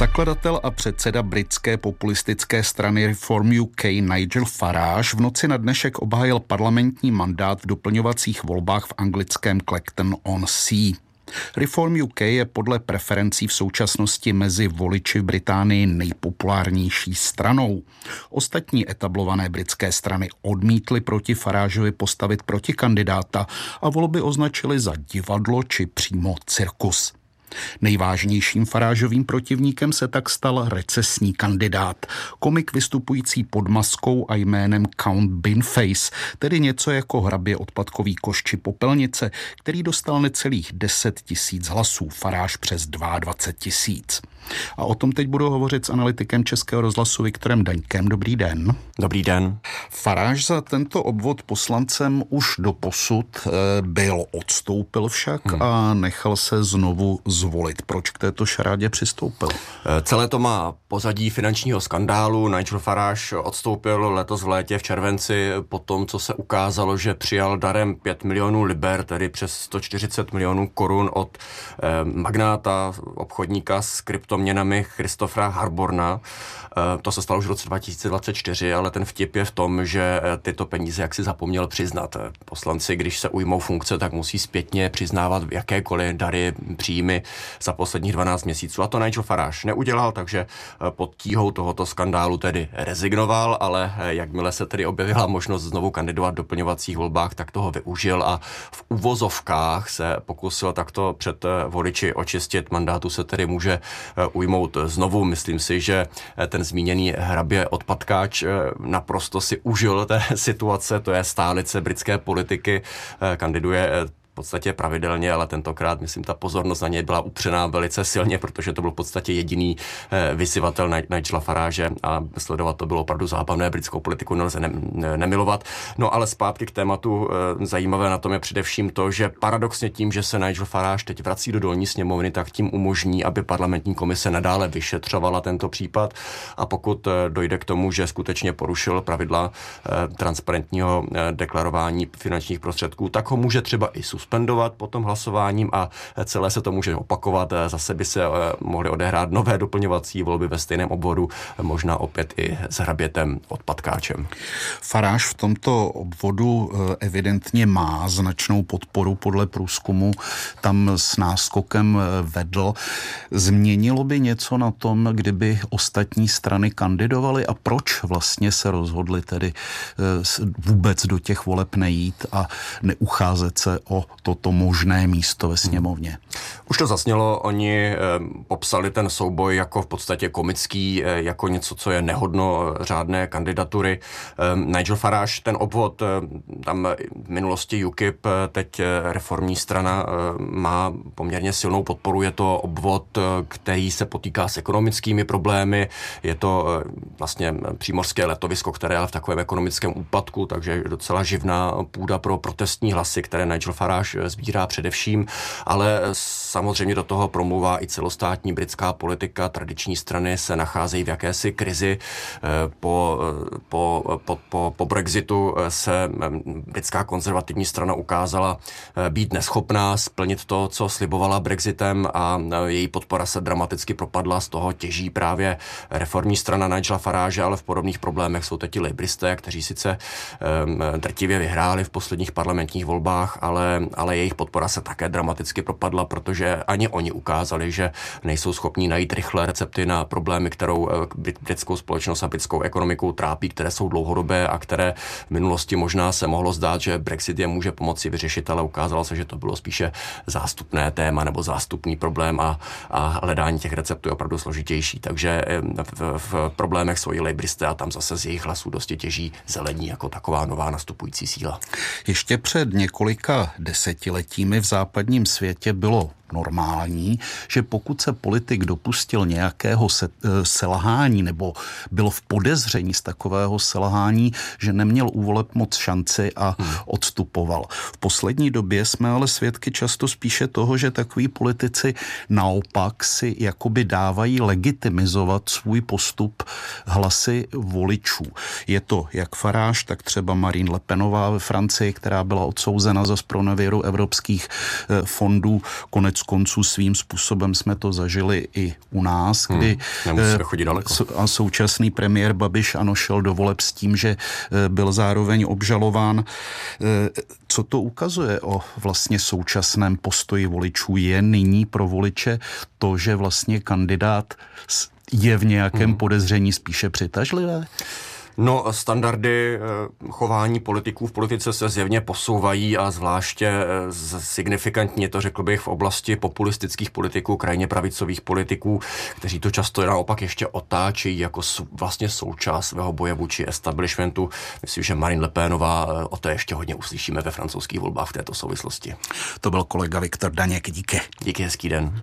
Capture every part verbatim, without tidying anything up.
Zakladatel a předseda britské populistické strany Reform U K Nigel Farage v noci na dnešek obhájil parlamentní mandát v doplňovacích volbách v anglickém Clacton-on-Sea. Reform U K je podle preferencí v současnosti mezi voliči v Británii nejpopulárnější stranou. Ostatní etablované britské strany odmítly proti Farageovi postavit protikandidáta a volby označili za divadlo či přímo cirkus. Nejvážnějším Farageovým protivníkem se tak stal recesní kandidát, komik vystupující pod maskou a jménem Count Binface, tedy něco jako hrabě odpadkový koš či popelnice, který dostal necelých deset tisíc hlasů, Farage přes dvacet dva tisíc. A o tom teď budu hovořit s analytikem Českého rozhlasu Viktorem Daňkem. Dobrý den. Dobrý den. Farage za tento obvod poslancem už doposud byl, odstoupil však hmm. a nechal se znovu zvolit. Proč k této šarádě přistoupil? Celé to má pozadí finančního skandálu. Nigel Farage odstoupil letos v létě v červenci po tom, co se ukázalo, že přijal darem pět milionů liber, tedy přes sto čtyřicet milionů korun od eh, magnáta, obchodníka s kryptoměnami Christophera Harborna. Eh, to se stalo už v roce dva tisíce dvacet čtyři, ale ten vtip je v tom, že tyto peníze jaksi zapomněl přiznat. Poslanci, když se ujmou funkce, tak musí zpětně přiznávat jakékoliv dary, příjmy za posledních dvanáct měsíců. A to Nigel Farage neudělal, takže pod tíhou tohoto skandálu tedy rezignoval, ale jakmile se tedy objevila možnost znovu kandidovat v doplňovacích volbách, tak toho využil a v uvozovkách se pokusil takto před voliči očistit. Mandátu se tedy může ujmout znovu. Myslím si, že ten zmíněný hrabě odpadkáč naprosto si užil té situace, to je stálice britské politiky, kandiduje v podstatě pravidelně, ale tentokrát, myslím, ta pozornost na něj byla upřená velice silně, protože to byl v podstatě jediný eh, vyzývatel Nigela Farage a sledovat to bylo opravdu zábavné, britskou politiku nelze ne, ne, nemilovat. No ale zpátky k tématu, eh, zajímavé na tom je především to, že paradoxně tím, že se Nigel Farage teď vrací do dolní sněmovny, tak tím umožní, aby parlamentní komise nadále vyšetřovala tento případ a pokud eh, dojde k tomu, že skutečně porušil pravidla eh, transparentního eh, deklarování finančních prostředků, tak ho může třeba i suspendovat potom hlasováním a celé se to může opakovat. Zase by se mohly odehrát nové doplňovací volby ve stejném obvodu, možná opět i s hrabětem odpadkáčem. Farage v tomto obvodu evidentně má značnou podporu podle průzkumu, tam s náskokem vedl. Změnilo by něco na tom, kdyby ostatní strany kandidovaly a proč vlastně se rozhodli tedy vůbec do těch voleb nejít a neucházet se o toto možné místo ve sněmovně? Už to zasnělo, oni eh, popsali ten souboj jako v podstatě komický, eh, jako něco, co je nehodno řádné kandidatury. Eh, Nigel Farage, ten obvod, eh, tam v minulosti U K I P, teď eh, reformní strana, eh, má poměrně silnou podporu. Je to obvod, eh, který se potýká s ekonomickými problémy. Je to eh, vlastně přímořské letovisko, které je v takovém ekonomickém úpadku, takže docela živná půda pro protestní hlasy, které Nigel Farage sbírá především, ale samozřejmě do toho promluvá i celostátní britská politika. Tradiční strany se nacházejí v jakési krizi. Po, po, po, po, po Brexitu se britská konzervativní strana ukázala být neschopná splnit to, co slibovala Brexitem a její podpora se dramaticky propadla. Z toho těží právě reformní strana Nigela Farage, ale v podobných problémech jsou teď i labouristé, kteří sice drtivě vyhráli v posledních parlamentních volbách, ale ale jejich podpora se také dramaticky propadla, protože ani oni ukázali, že nejsou schopní najít rychlé recepty na problémy, kterou britskou společnost a britskou ekonomiku trápí, které jsou dlouhodobé a které v minulosti možná se mohlo zdát, že Brexit je může pomoci vyřešit, ale ukázalo se, že to bylo spíše zástupné téma nebo zástupný problém a, a hledání těch receptů je opravdu složitější. Takže v, v problémech jsou i labouristé a tam zase z jejich hlasů dosti těží zelení jako taková nová nastupující síla. Ještě před několika desetiletími v západním světě bylo normální, že pokud se politik dopustil nějakého se, selhání nebo byl v podezření z takového selhání, že neměl u voleb moc šanci a hmm. odstupoval. V poslední době jsme ale svědky často spíše toho, že takoví politici naopak si jakoby dávají legitimizovat svůj postup hlasy voličů. Je to jak Farage, tak třeba Marine Le Penová ve Francii, která byla odsouzena za zpronevěru evropských fondů. Konec konců svým způsobem jsme to zažili i u nás, kdy hmm, chodit daleko. A současný premiér Babiš ano šel do voleb s tím, že byl zároveň obžalován. Co to ukazuje o vlastně současném postoji voličů? Je nyní pro voliče to, že vlastně kandidát je v nějakém hmm. podezření spíše přitažlivé? No, standardy chování politiků v politice se zjevně posouvají a zvláště signifikantně to řekl bych v oblasti populistických politiků, krajně pravicových politiků, kteří to často naopak ještě otáčejí jako vlastně součást svého boje vůči establishmentu. Myslím, že Marine Le Penová, o to ještě hodně uslyšíme ve francouzských volbách v této souvislosti. To byl kolega Viktor Daněk, díky. Díky, hezký den.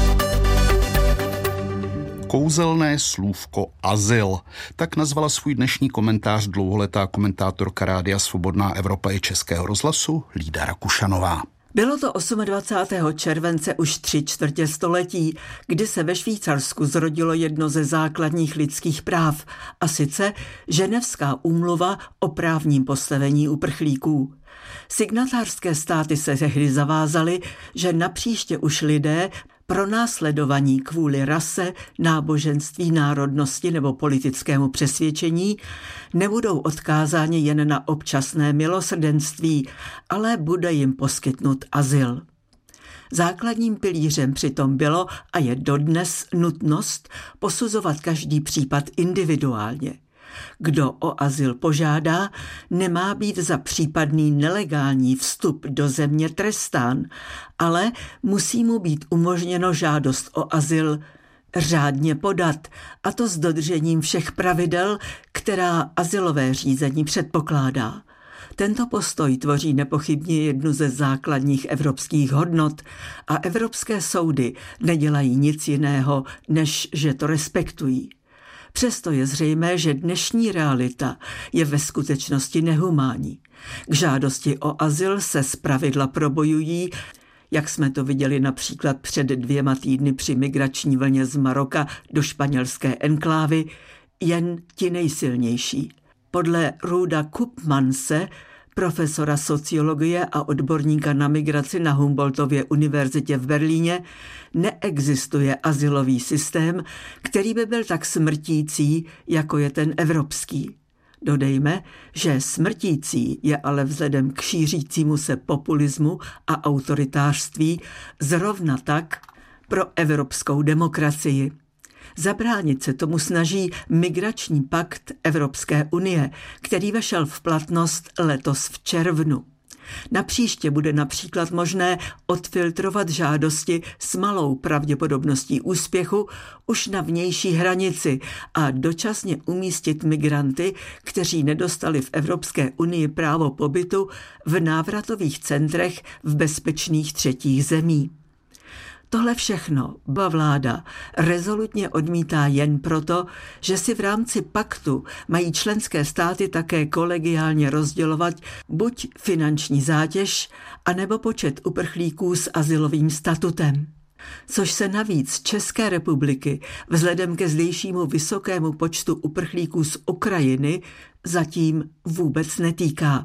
Kouzelné slůvko azyl. Tak nazvala svůj dnešní komentář dlouholetá komentátorka Rádia Svobodná Evropa i Českého rozhlasu Lída Rakušanová. Bylo to dvacátého osmého července už tři čtvrtě století, kdy se ve Švýcarsku zrodilo jedno ze základních lidských práv, a sice Ženevská úmluva o právním postavení uprchlíků. Signatářské státy se tehdy zavázaly, že napříště už lidé pronásledovaní kvůli rase, náboženství, národnosti nebo politickému přesvědčení nebudou odkázáni jen na občasné milosrdenství, ale bude jim poskytnut azyl. Základním pilířem přitom bylo a je dodnes nutnost posuzovat každý případ individuálně. Kdo o azyl požádá, nemá být za případný nelegální vstup do země trestán, ale musí mu být umožněno žádost o azyl řádně podat, a to s dodržením všech pravidel, která azylové řízení předpokládá. Tento postoj tvoří nepochybně jednu ze základních evropských hodnot a evropské soudy nedělají nic jiného, než že to respektují. Přesto je zřejmé, že dnešní realita je ve skutečnosti nehumánní. K žádosti o azyl se zpravidla probojují, jak jsme to viděli například před dvěma týdny při migrační vlně z Maroka do španělské enklávy, jen ti nejsilnější. Podle Ruda Koopmanse, profesora sociologie a odborníka na migraci na Humboldtově univerzitě v Berlíně, neexistuje azylový systém, který by byl tak smrtící, jako je ten evropský. Dodejme, že smrtící je ale vzhledem k šířícímu se populismu a autoritářství zrovna tak pro evropskou demokracii. Zabránit se tomu snaží migrační pakt Evropské unie, který vešel v platnost letos v červnu. Napříště bude například možné odfiltrovat žádosti s malou pravděpodobností úspěchu už na vnější hranici a dočasně umístit migranty, kteří nedostali v Evropské unii právo pobytu, v návratových centrech v bezpečných třetích zemí. Tohle všechno vláda rezolutně odmítá jen proto, že si v rámci paktu mají členské státy také kolegiálně rozdělovat buď finanční zátěž, anebo počet uprchlíků s azylovým statutem. Což se navíc České republiky vzhledem ke zdejšímu vysokému počtu uprchlíků z Ukrajiny zatím vůbec netýká.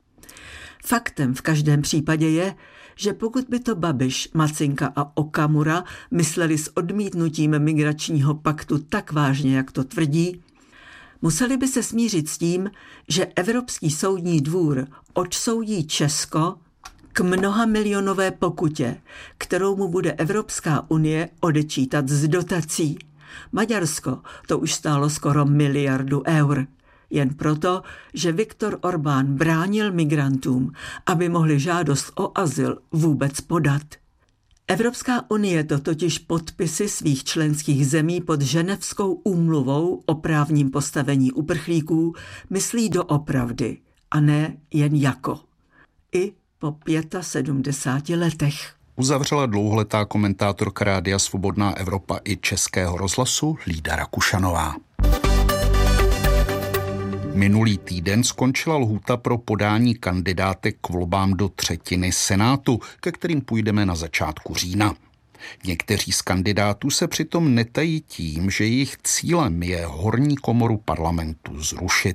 Faktem v každém případě je, že pokud by to Babiš, Macinka a Okamura mysleli s odmítnutím migračního paktu tak vážně, jak to tvrdí, museli by se smířit s tím, že Evropský soudní dvůr odsoudí Česko k mnoha milionové pokutě, kterou mu bude Evropská unie odečítat z dotací. Maďarsko to už stálo skoro miliardu eur. Jen proto, že Viktor Orbán bránil migrantům, aby mohli žádost o azyl vůbec podat. Evropská unie to totiž podpisy svých členských zemí pod Ženevskou úmluvou o právním postavení uprchlíků myslí doopravdy, a ne jen jako. I po sedmdesáti pěti letech. Uzavřela dlouholetá komentátorka Rádia Svobodná Evropa i Českého rozhlasu Lída Rakušanová. Minulý týden skončila lhůta pro podání kandidátek k volbám do třetiny Senátu, ke kterým půjdeme na začátku října. Někteří z kandidátů se přitom netají tím, že jejich cílem je horní komoru parlamentu zrušit.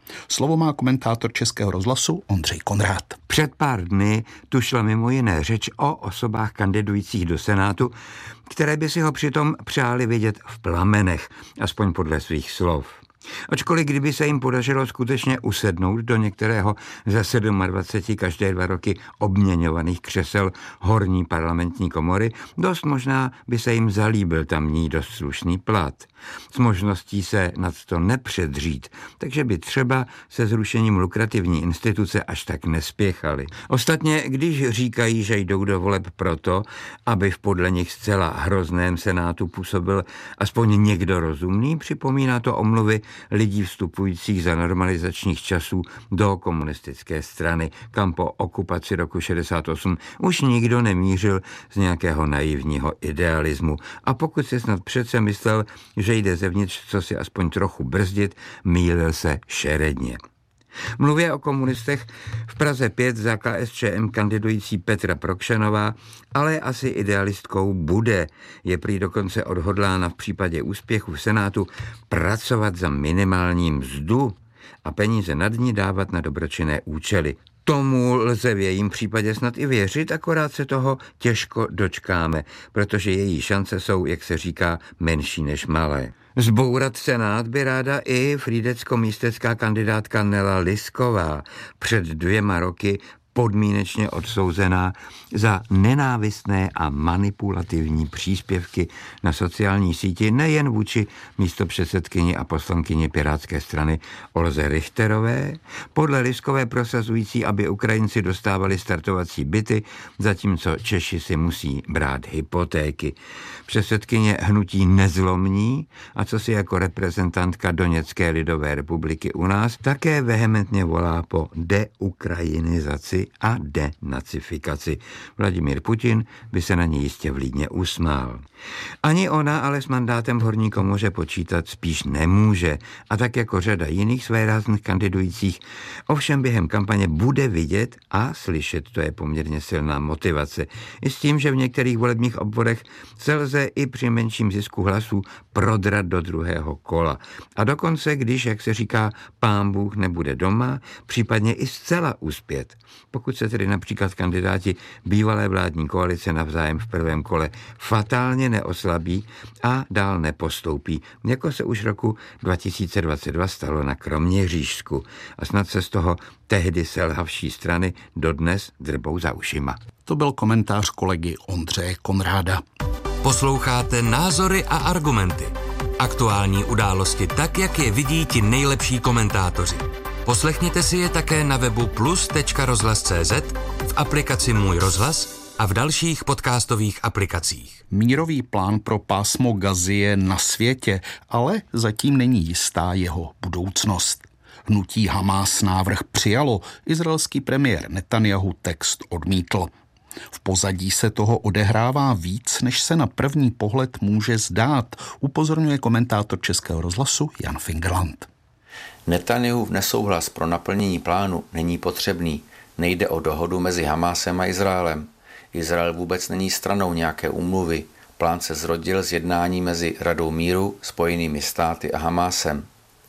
Slovo má komentátor Českého rozhlasu Ondřej Konrád. Před pár dny tu šla mimo jiné řeč o osobách kandidujících do Senátu, které by si ho přitom přáli vidět v plamenech, aspoň podle svých slov. Ačkoliv kdyby se jim podařilo skutečně usednout do některého ze dvacet sedm každé dva roky obměňovaných křesel horní parlamentní komory, dost možná by se jim zalíbil tamní dost slušný plat. S možností se nad to nepředřít, takže by třeba se zrušením lukrativní instituce až tak nespěchali. Ostatně, když říkají, že jdou do voleb proto, aby v podle nich zcela hrozném Senátu působil aspoň někdo rozumný, připomíná to omluvy lidí vstupujících za normalizačních časů do komunistické strany, kam po okupaci roku šedesát osm už nikdo nemířil z nějakého naivního idealismu. A pokud si snad přece myslel, že jde zevnitř co si aspoň trochu brzdit, mýlil se šeredně. Mluvě o komunistech v Praze pět za K S Č M kandidující Petra Prokšanová, ale asi idealistkou bude. Je prý dokonce odhodlána v případě úspěchu v Senátu pracovat za minimální mzdu a peníze nad ní dávat na dobročinné účely. Tomu lze v jejím případě snad i věřit, akorát se toho těžko dočkáme, protože její šance jsou, jak se říká, menší než malé. Zbourat Senát by ráda i frýdecko-místecká kandidátka Nela Lisková, před dvěma roky podmínečně odsouzená za nenávistné a manipulativní příspěvky na sociální síti nejen vůči místopředsedkyni a poslankyni Pirátské strany Olze Richterové, podle Liskové prosazující, aby Ukrajinci dostávali startovací byty, zatímco Češi si musí brát hypotéky. Předsedkyně hnutí Nezlomní, a co si jako reprezentantka Doněcké lidové republiky u nás, také vehementně volá po deukrajinizaci a denacifikaci. Vladimír Putin by se na ní jistě vlídně usmál. Ani ona ale s mandátem v horní komoře počítat spíš nemůže a tak jako řada jiných svérázných kandidujících ovšem během kampaně bude vidět a slyšet, to je poměrně silná motivace. I s tím, že v některých volebních obvodech se lze i při menším zisku hlasů prodrat do druhého kola. A dokonce, když, jak se říká, pán Bůh nebude doma, případně i zcela uspět. Pokud se tedy například kandidáti bývalé vládní koalice navzájem v prvém kole fatálně neoslabí a dál nepostoupí, jako se už roku dva tisíce dvacet dva stalo na Kroměřížsku. A snad se z toho tehdy selhavší strany dodnes drbou za ušima. To byl komentář kolegy Ondřeje Konráda. Posloucháte Názory a argumenty. Aktuální události tak, jak je vidí ti nejlepší komentátoři. Poslechněte si je také na webu plus tečka rozhlas tečka cé zet, v aplikaci Můj rozhlas a v dalších podcastových aplikacích. Mírový plán pro pásmo Gazy je na světě, ale zatím není jistá jeho budoucnost. Hnutí Hamás návrh přijalo, izraelský premiér Netanjahu text odmítl. V pozadí se toho odehrává víc, než se na první pohled může zdát, upozorňuje komentátor Českého rozhlasu Jan Fingerland. Netanjahův nesouhlas pro naplnění plánu není potřebný. Nejde o dohodu mezi Hamásem a Izraelem. Izrael vůbec není stranou nějaké úmluvy. Plán se zrodil z jednání mezi Radou míru, Spojenými státy a Hamásem.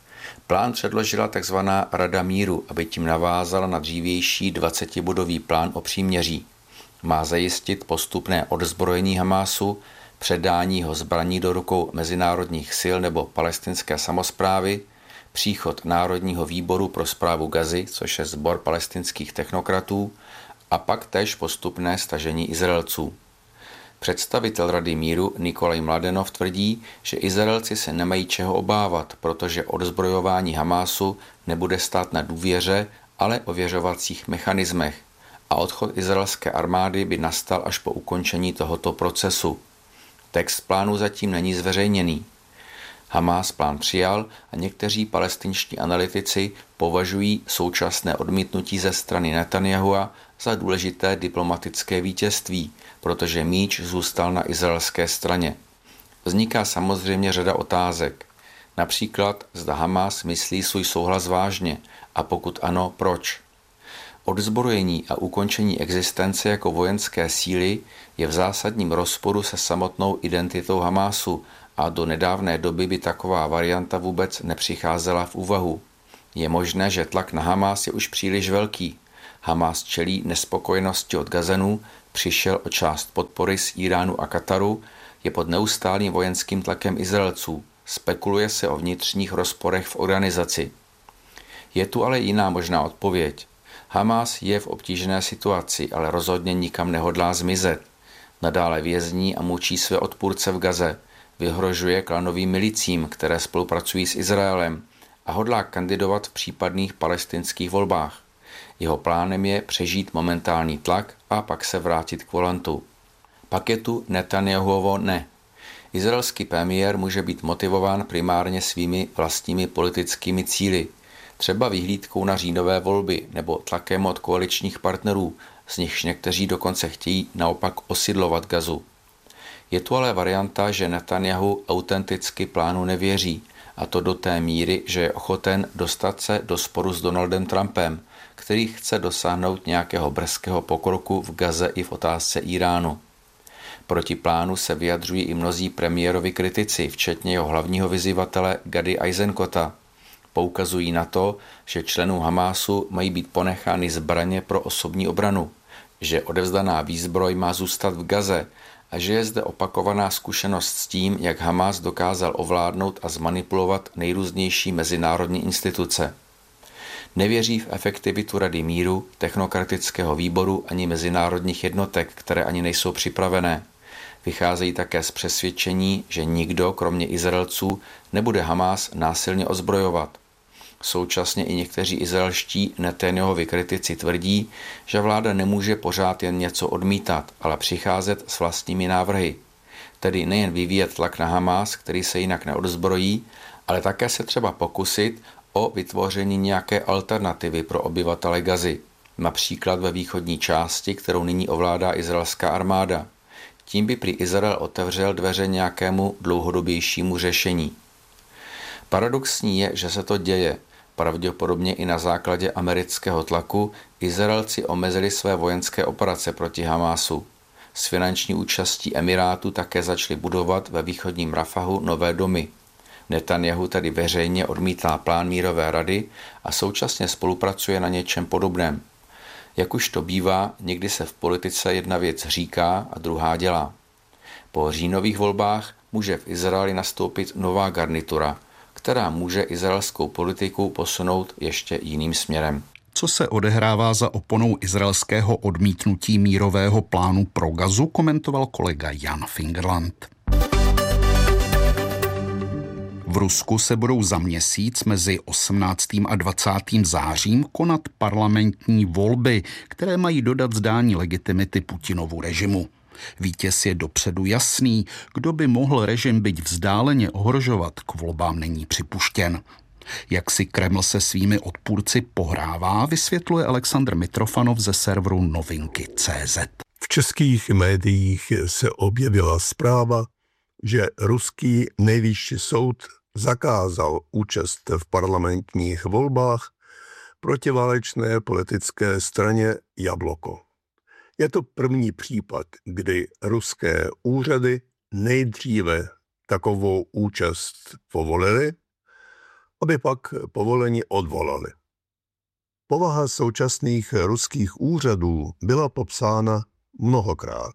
Plán předložila tzv. Rada míru, aby tím navázala na dřívější dvacetibodový plán o příměří. Má zajistit postupné odzbrojení Hamásu, předání jeho zbraní do rukou mezinárodních sil nebo palestinské samosprávy, příchod Národního výboru pro správu Gazy, což je sbor palestinských technokratů, a pak též postupné stažení Izraelců. Představitel Rady míru Nikolaj Mladenov tvrdí, že Izraelci se nemají čeho obávat, protože odzbrojování Hamásu nebude stát na důvěře, ale ověřovacích mechanismech a odchod izraelské armády by nastal až po ukončení tohoto procesu. Text plánu zatím není zveřejněný. Hamás plán přijal a někteří palestinští analytici považují současné odmítnutí ze strany Netanjahua za důležité diplomatické vítězství, protože míč zůstal na izraelské straně. Vzniká samozřejmě řada otázek. Například, zda Hamás myslí svůj souhlas vážně a pokud ano, proč. Odzbrojení a ukončení existence jako vojenské síly je v zásadním rozporu se samotnou identitou Hamásu a do nedávné doby by taková varianta vůbec nepřicházela v úvahu. Je možné, že tlak na Hamás je už příliš velký. Hamás čelí nespokojenosti od Gazanů, přišel o část podpory z Iránu a Kataru, je pod neustálým vojenským tlakem Izraelců. Spekuluje se o vnitřních rozporech v organizaci. Je tu ale jiná možná odpověď. Hamás je v obtížné situaci, ale rozhodně nikam nehodlá zmizet. Nadále vězní a mučí své odpůrce v Gaze, vyhrožuje klanovým milicím, které spolupracují s Izraelem, a hodlá kandidovat v případných palestinských volbách. Jeho plánem je přežít momentální tlak a pak se vrátit k volantu. Pak je tu Netanjahuovo ne. Izraelský premiér může být motivován primárně svými vlastními politickými cíli, třeba vyhlídkou na říjnové volby nebo tlakem od koaličních partnerů, z nichž někteří dokonce chtějí naopak osidlovat Gazu. Je tu ale varianta, že Netanjahu autenticky plánu nevěří, a to do té míry, že je ochoten dostat se do sporu s Donaldem Trumpem, který chce dosáhnout nějakého brzkého pokroku v Gaze i v otázce Iránu. Proti plánu se vyjadřují i mnozí premiérovi kritici, včetně jeho hlavního vyzývatele Gady Eisenkota. Poukazují na to, že členům Hamásu mají být ponechány zbraně pro osobní obranu, že odevzdaná výzbroj má zůstat v Gaze a že je zde opakovaná zkušenost s tím, jak Hamás dokázal ovládnout a zmanipulovat nejrůznější mezinárodní instituce. Nevěří v efektivitu Rady míru, technokratického výboru ani mezinárodních jednotek, které ani nejsou připravené. Vycházejí také z přesvědčení, že nikdo, kromě Izraelců, nebude Hamás násilně ozbrojovat. Současně i někteří izraelští Netanjahuovi kritici tvrdí, že vláda nemůže pořád jen něco odmítat, ale přicházet s vlastními návrhy. Tedy nejen vyvíjet tlak na Hamás, který se jinak neodzbrojí, ale také se třeba pokusit o vytvoření nějaké alternativy pro obyvatele Gazy, například ve východní části, kterou nyní ovládá izraelská armáda. Tím by prý Izrael otevřel dveře nějakému dlouhodobějšímu řešení. Paradoxní je, že se to děje. Pravděpodobně i na základě amerického tlaku Izraelci omezili své vojenské operace proti Hamásu. S finanční účastí Emirátu také začali budovat ve východním Rafahu nové domy. Netanjahu tedy veřejně odmítá plán mírové rady a současně spolupracuje na něčem podobném. Jak už to bývá, někdy se v politice jedna věc říká a druhá dělá. Po říjnových volbách může v Izraeli nastoupit nová garnitura, která může izraelskou politiku posunout ještě jiným směrem. Co se odehrává za oponou izraelského odmítnutí mírového plánu pro Gazu, komentoval kolega Jan Fingerland. V Rusku se budou za měsíc mezi osmnáctým a dvacátým zářím konat parlamentní volby, které mají dodat zdání legitimity Putinovu režimu. Vítěz je dopředu jasný, kdo by mohl režim byť vzdáleně ohrožovat, k volbám není připuštěn. Jak si Kreml se svými odpůrci pohrává, vysvětluje Alexandr Mitrofanov ze serveru novinky tečka cé zet. V českých médiích se objevila zpráva, že ruský nejvyšší soud zakázal účast v parlamentních volbách protiválečné politické straně Jabloko. Je to první případ, kdy ruské úřady nejdříve takovou účast povolili, aby pak povolení odvolali. Povaha současných ruských úřadů byla popsána mnohokrát.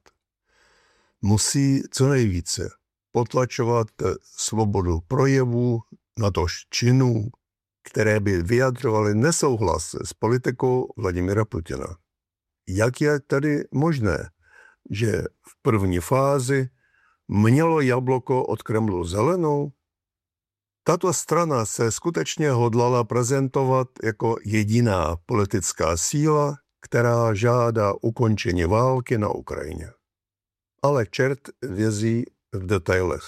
Musí co nejvíce potlačovat svobodu projevu, natož činů, které by vyjadřovaly nesouhlas s politikou Vladimira Putina. Jak je tedy možné, že v první fázi mělo Jabloko od Kremlu zelenou? Tato strana se skutečně hodlala prezentovat jako jediná politická síla, která žádá ukončení války na Ukrajině. Ale čert vězí v detailech.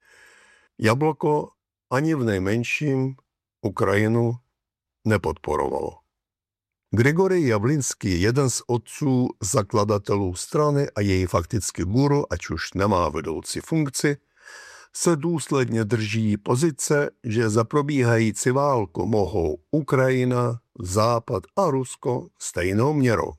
Jabloko ani v nejmenším Ukrajinu nepodporovalo. Grigorij Javlinský, jeden z otců zakladatelů strany a její faktický guru, ať už nemá vedoucí funkci, se důsledně drží pozice, že za probíhající válku mohou Ukrajina, Západ a Rusko stejnou měrou.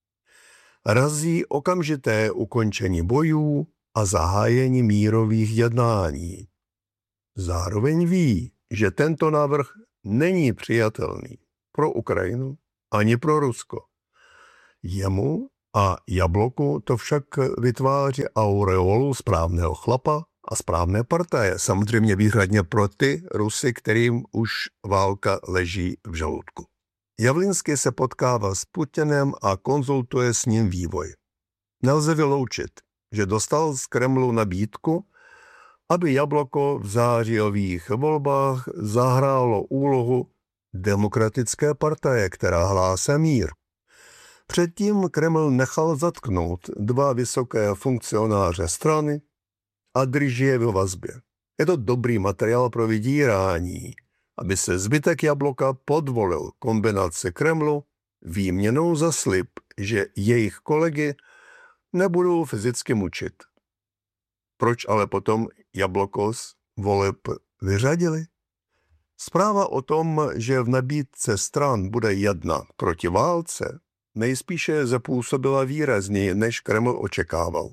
Razí okamžité ukončení bojů a zahájení mírových jednání. Zároveň ví, že tento návrh není přijatelný pro Ukrajinu ani pro Rusko. Jemu a Jabloku to však vytváří aureolu správného chlapa a správné partaje. Samozřejmě výhradně pro ty Rusy, kterým už válka leží v žaludku. Javlinský se potkává s Putinem a konzultuje s ním vývoj. Nelze vyloučit, že dostal z Kremlu nabídku, aby Jabloko v zářijových volbách zahrálo úlohu demokratické partaje, která hlásá mír. Předtím Kreml nechal zatknout dva vysoké funkcionáře strany a drží je ve vazbě. Je to dobrý materiál pro vydírání, aby se zbytek Jabloka podvolil kombinaci Kremlu výměnou za slib, že jejich kolegy nebudou fyzicky mučit. Proč ale potom Jabloko z voleb vyřadili? Zpráva o tom, že v nabídce stran bude jedna proti válce, nejspíše zapůsobila výrazněji, než Kreml očekával.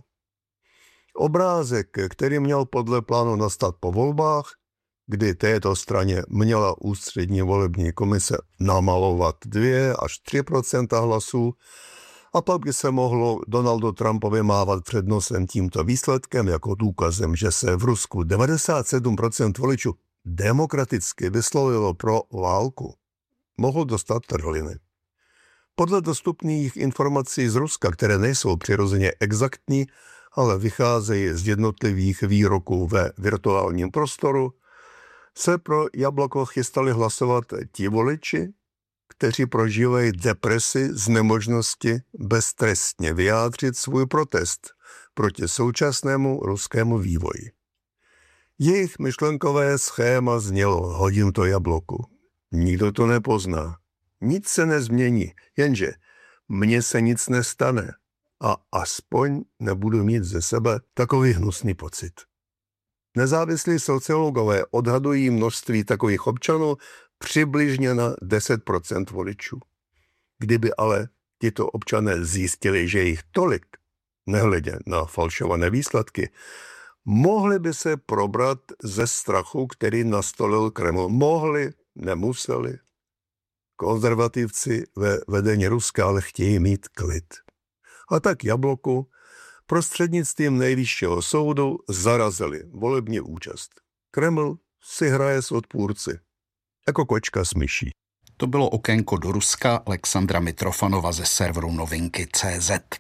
Obrázek, který měl podle plánu nastat po volbách, kdy této straně měla ústřední volební komise namalovat dvě až tři procenta hlasů, a pak by se mohlo Donaldu Trumpovi mávat před nosem tímto výsledkem jako důkazem, že se v Rusku devadesát sedm procent voličů demokraticky vyslovilo pro válku, mohl dostat trhliny. Podle dostupných informací z Ruska, které nejsou přirozeně exaktní, ale vycházejí z jednotlivých výroků ve virtuálním prostoru, se pro Jabloko chystali hlasovat ti voliči, kteří prožívají depresi z nemožnosti beztrestně vyjádřit svůj protest proti současnému ruskému vývoji. Jejich myšlenkové schéma znělo: hodím to Jabloku. Nikdo to nepozná. Nic se nezmění, jenže mně se nic nestane a aspoň nebudu mít ze sebe takový hnusný pocit. Nezávislí sociologové odhadují množství takových občanů přibližně na deset procent voličů. Kdyby ale tito občané zjistili, že jich tolik, nehledě na falšované výsledky, mohli by se probrat ze strachu, který nastolil Kreml. Mohli, nemuseli. Konzervativci ve vedení Ruska ale chtějí mít klid. A tak Jabloku prostřednictvím nejvyššího soudu zarazili volební účast. Kreml si hraje s odpůrci, jako kočka s myší. To bylo okénko do Ruska Alexandra Mitrofanova ze serveru novinky tečka cé zet.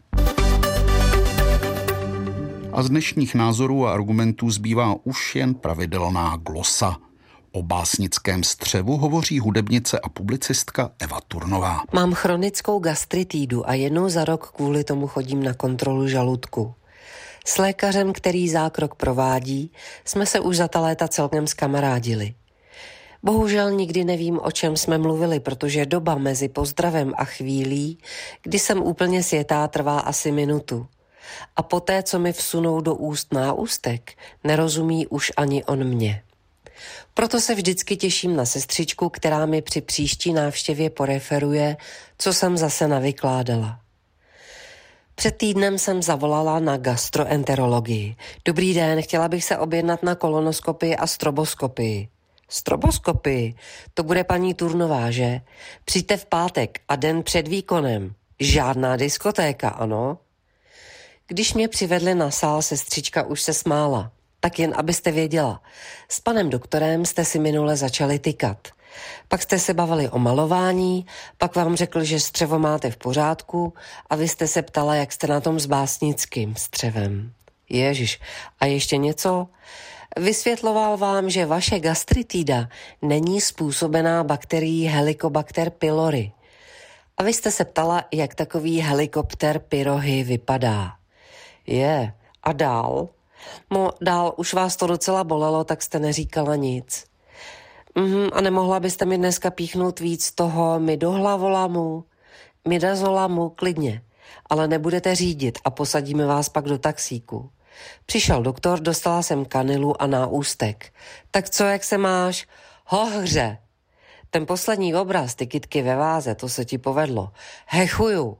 A z dnešních názorů a argumentů zbývá už jen pravidelná glosa. O básnickém střevu hovoří hudebnice a publicistka Eva Turnová. Mám chronickou gastritídu a jednou za rok kvůli tomu chodím na kontrolu žaludku. S lékařem, který zákrok provádí, jsme se už za ta léta celkem zkamarádili. Bohužel nikdy nevím, o čem jsme mluvili, protože doba mezi pozdravem a chvílí, kdy jsem úplně sjetá, trvá asi minutu. A poté, co mi vsunou do úst náustek, nerozumí už ani on mě. Proto se vždycky těším na sestřičku, která mi při příští návštěvě poreferuje, co jsem zase navykládala. Před týdnem jsem zavolala na gastroenterologii. Dobrý den, chtěla bych se objednat na kolonoskopii a stroboskopii. Stroboskopii? To bude paní Turnová, že? Přijďte v pátek a den před výkonem. Žádná diskotéka, ano? Když mě přivedli na sál, sestřička už se smála. Tak jen abyste věděla, s panem doktorem jste si minule začali tykat. Pak jste se bavili o malování, pak vám řekl, že střevo máte v pořádku a vy jste se ptala, jak jste na tom s básnickým střevem. Ježiš, a ještě něco? Vysvětloval vám, že vaše gastritída není způsobená bakterií Helicobacter pylori. A vy jste se ptala, jak takový helikopter pyrohy vypadá. Je, a dál? No, dál už vás to docela bolelo, tak jste neříkala nic. Mhm, a nemohla byste mi dneska píchnout víc toho midohlavolamu? Midazolamu, klidně. Ale nebudete řídit a posadíme vás pak do taxíku. Přišel doktor, dostala jsem kanilu a náústek. Tak co, jak se máš? Hohře. Ten poslední obraz, ty kytky ve váze, to se ti povedlo. Hechuju.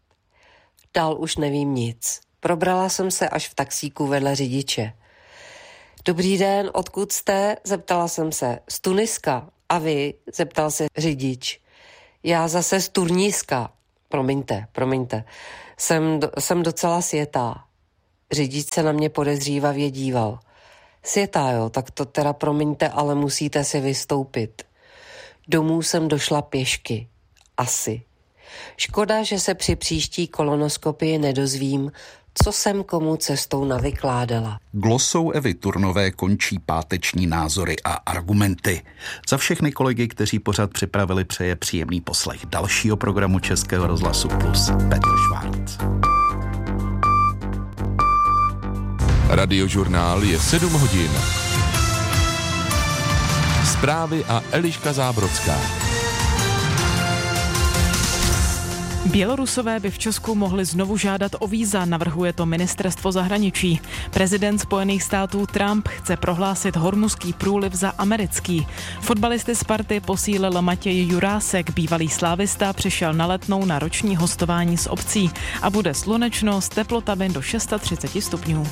Dál už nevím nic. Probrala jsem se až v taxíku vedle řidiče. Dobrý den, odkud jste? Zeptala jsem se. Z Tuniska. A vy? Zeptal se řidič. Já zase z Turniska. Promiňte, promiňte. Jsem, do, jsem docela sjetá. Řidič se na mě podezřívavě díval. Sjetá, jo, tak to teda promiňte, ale musíte si vystoupit. Domů jsem došla pěšky. Asi. Škoda, že se při příští kolonoskopii nedozvím, co jsem komu cestou navykládala. Glosou Evy Turnové končí páteční názory a argumenty. Za všechny kolegy, kteří pořad připravili, přeje příjemný poslech dalšího programu Českého rozhlasu Plus Petr Švárc. Radiožurnál je sedm hodin. Zprávy a Eliška Zábrodská. Bělorusové by v Česku mohli znovu žádat o víza, navrhuje to ministerstvo zahraničí. Prezident Spojených států Trump chce prohlásit Hormuzský průliv za americký. Fotbalisty Sparty posílil Matěj Jurásek, bývalý slávista, přišel na Letnou na roční hostování s obcí a bude slunečno s teplotami do třicet šest stupňů.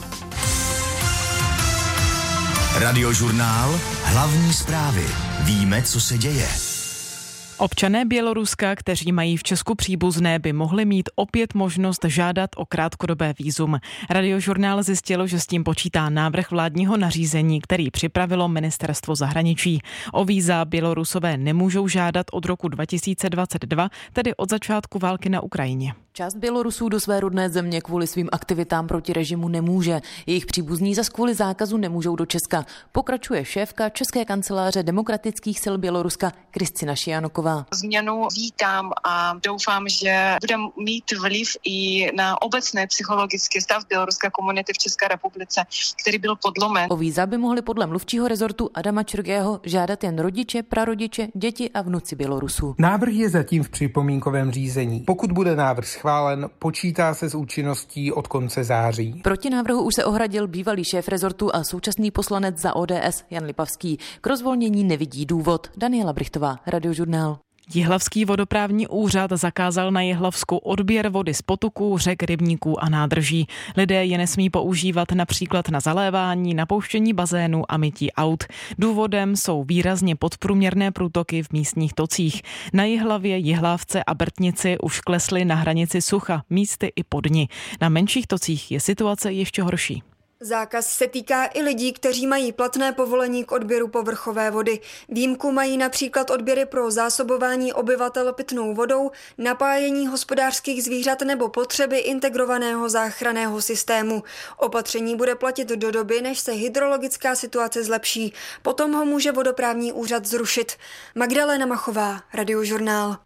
Radiožurnál, hlavní zprávy. Víme, co se děje. Občané Běloruska, kteří mají v Česku příbuzné, by mohli mít opět možnost žádat o krátkodobé vízum. Radiožurnál zjistil, že s tím počítá návrh vládního nařízení, který připravilo ministerstvo zahraničí. O víza Bělorusové nemůžou žádat od roku dva tisíce dvacet dva, tedy od začátku války na Ukrajině. Část Bělorusů do své rodné země kvůli svým aktivitám proti režimu nemůže. Jejich příbuzní zas kvůli zákazu nemůžou do Česka. Pokračuje šéfka České kanceláře demokratických sil Běloruska Kristina Šianoková. Změnu vítám a doufám, že bude mít vliv i na obecný psychologický stav běloruské komunity v České republice, který byl podlomen. O víza by mohli podle mluvčího rezortu Adama Čurgého žádat jen rodiče, prarodiče, děti a vnuci Bělorusů. Návrh je zatím v připomínkovém řízení. Pokud bude návrh schválen, počítá se s účinností od konce září. Proti návrhu už se ohradil bývalý šéf rezortu a současný poslanec za O D S Jan Lipavský. K rozvolnění nevidí důvod. Daniela Brichtová, Radiožurnál. Jihlavský vodoprávní úřad zakázal na Jihlavsku odběr vody z potoků, řek, rybníků a nádrží. Lidé je nesmí používat například na zalévání, napouštění bazénu a mytí aut. Důvodem jsou výrazně podprůměrné průtoky v místních tocích. Na Jihlavě, Jihlávce a Brtnici už klesly na hranici sucha, místy i po dni. Na menších tocích je situace ještě horší. Zákaz se týká i lidí, kteří mají platné povolení k odběru povrchové vody. Výjimku mají například odběry pro zásobování obyvatel pitnou vodou, napájení hospodářských zvířat nebo potřeby integrovaného záchranného systému. Opatření bude platit do doby, než se hydrologická situace zlepší. Potom ho může vodoprávní úřad zrušit. Magdalena Machová, Radiožurnál.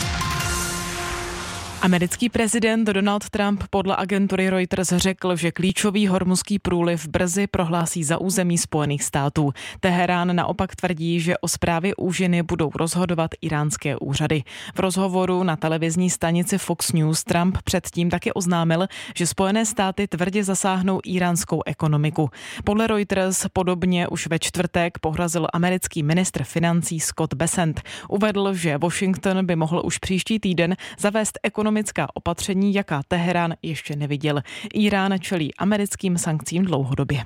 Americký prezident Donald Trump podle agentury Reuters řekl, že klíčový Hormuzský průliv brzy prohlásí za území Spojených států. Teherán naopak tvrdí, že o správě úžiny budou rozhodovat iránské úřady. V rozhovoru na televizní stanici Fox News Trump předtím taky oznámil, že Spojené státy tvrdě zasáhnou iránskou ekonomiku. Podle Reuters podobně už ve čtvrtek pohrazil americký ministr financí Scott Bessent. Uvedl, že Washington by mohl už příští týden zavést ekonomickou ekonomická opatření, jaká Teherán ještě neviděl. Irán čelí americkým sankcím dlouhodobě.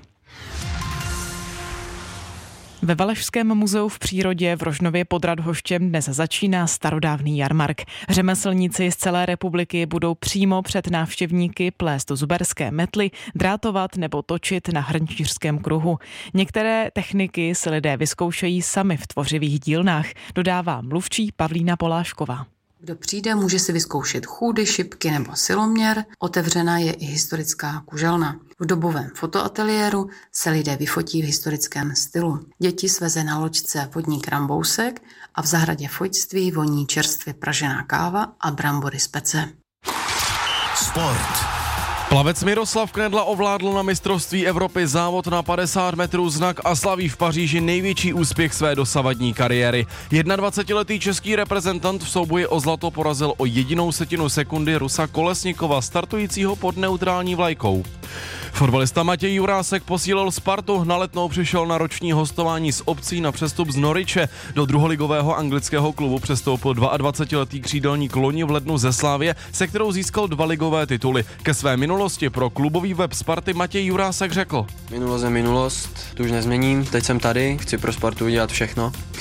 Ve Valašském muzeu v přírodě v Rožnově pod Radhoštěm dnes začíná starodávný jarmark. Řemeslníci z celé republiky budou přímo před návštěvníky plést zuberské metly, drátovat nebo točit na hrnčířském kruhu. Některé techniky si lidé vyzkoušejí sami v tvořivých dílnách, dodává mluvčí Pavlína Polášková. Kdo přijde, může si vyzkoušet chůdy, šipky nebo siloměr. Otevřena je i historická kuželna. V dobovém fotoateliéru se lidé vyfotí v historickém stylu. Děti sveze na loďce vodní krambousek a v zahradě fojtství voní čerstvě pražená káva a brambory z pece. Sport. Plavec Miroslav Knedla ovládl na mistrovství Evropy závod na padesát metrů znak a slaví v Paříži největší úspěch své dosavadní kariéry. dvacetiletý český reprezentant v souboji o zlato porazil o jedinou setinu sekundy Rusa Kolesnikova, startujícího pod neutrální vlajkou. Fotbalista Matěj Jurásek posílil Spartu, na Letnou přišel na roční hostování s opcí na přestup z Norwiche. Do druholigového anglického klubu přestoupil dvacetiletý křídelník loni v lednu ze Slávie, se kterou získal dva ligové tituly. Ke své minulosti pro klubový web Sparty Matěj Jurásek řekl: Minulost je minulost, tu už nezměním, teď jsem tady, chci pro Spartu udělat všechno.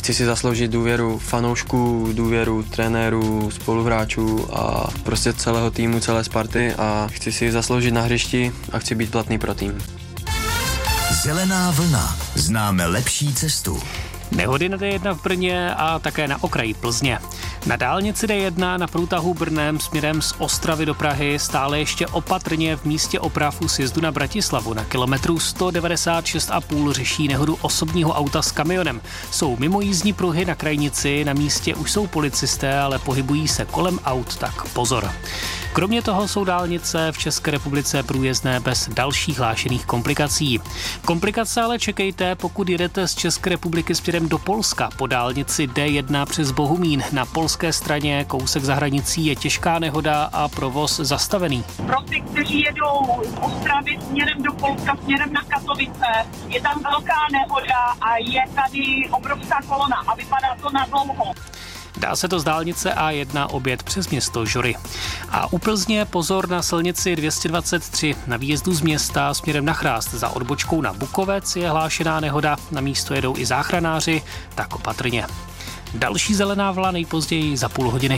Chci si zasloužit důvěru fanoušků, důvěru trenérů, spoluhráčů a prostě celého týmu, celé Sparty a chci si zasloužit na hřišti a chci být platný pro tým. Zelená vlna. Známe lepší cestu. Nehody na D jedna v Brně a také na okraji Plzně. Na dálnici D jedna na průtahu Brnem směrem z Ostravy do Prahy stále ještě opatrně v místě oprav u sjezdu na Bratislavu na kilometru sto devadesát šest a půl řeší nehodu osobního auta s kamionem. Jsou mimo jízdní pruhy na krajnici, na místě už jsou policisté, ale pohybují se kolem aut, tak pozor. Kromě toho jsou dálnice v České republice průjezdné bez dalších hlášených komplikací. Komplikace ale čekejte, pokud jedete z České republiky směrem do Polska. Po dálnici D jedna přes Bohumín na polské straně kousek za hranicí je těžká nehoda a provoz zastavený. Pro ty, kteří jedou z Ostravy směrem do Polska, směrem na Katovice, je tam velká nehoda a je tady obrovská kolona a vypadá to na dlouho. Dá se to z dálnice A jedna objet přes město Žory. A u Plzně pozor na silnici dvě stě dvacet tři. Na výjezdu z města směrem na Chrást za odbočkou na Bukovec je hlášená nehoda. Na místo jedou i záchranáři, tak opatrně. Další zelená vlna nejpozději za půl hodiny.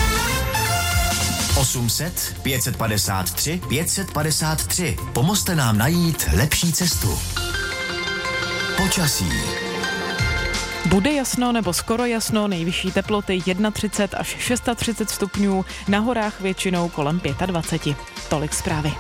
osm set pět set padesát tři pět set padesát tři. Pomozte nám najít lepší cestu. Počasí. Bude jasno nebo skoro jasno, nejvyšší teploty třicet jedna až třicet šest stupňů, na horách většinou kolem dvacet pět. Tolik zprávy.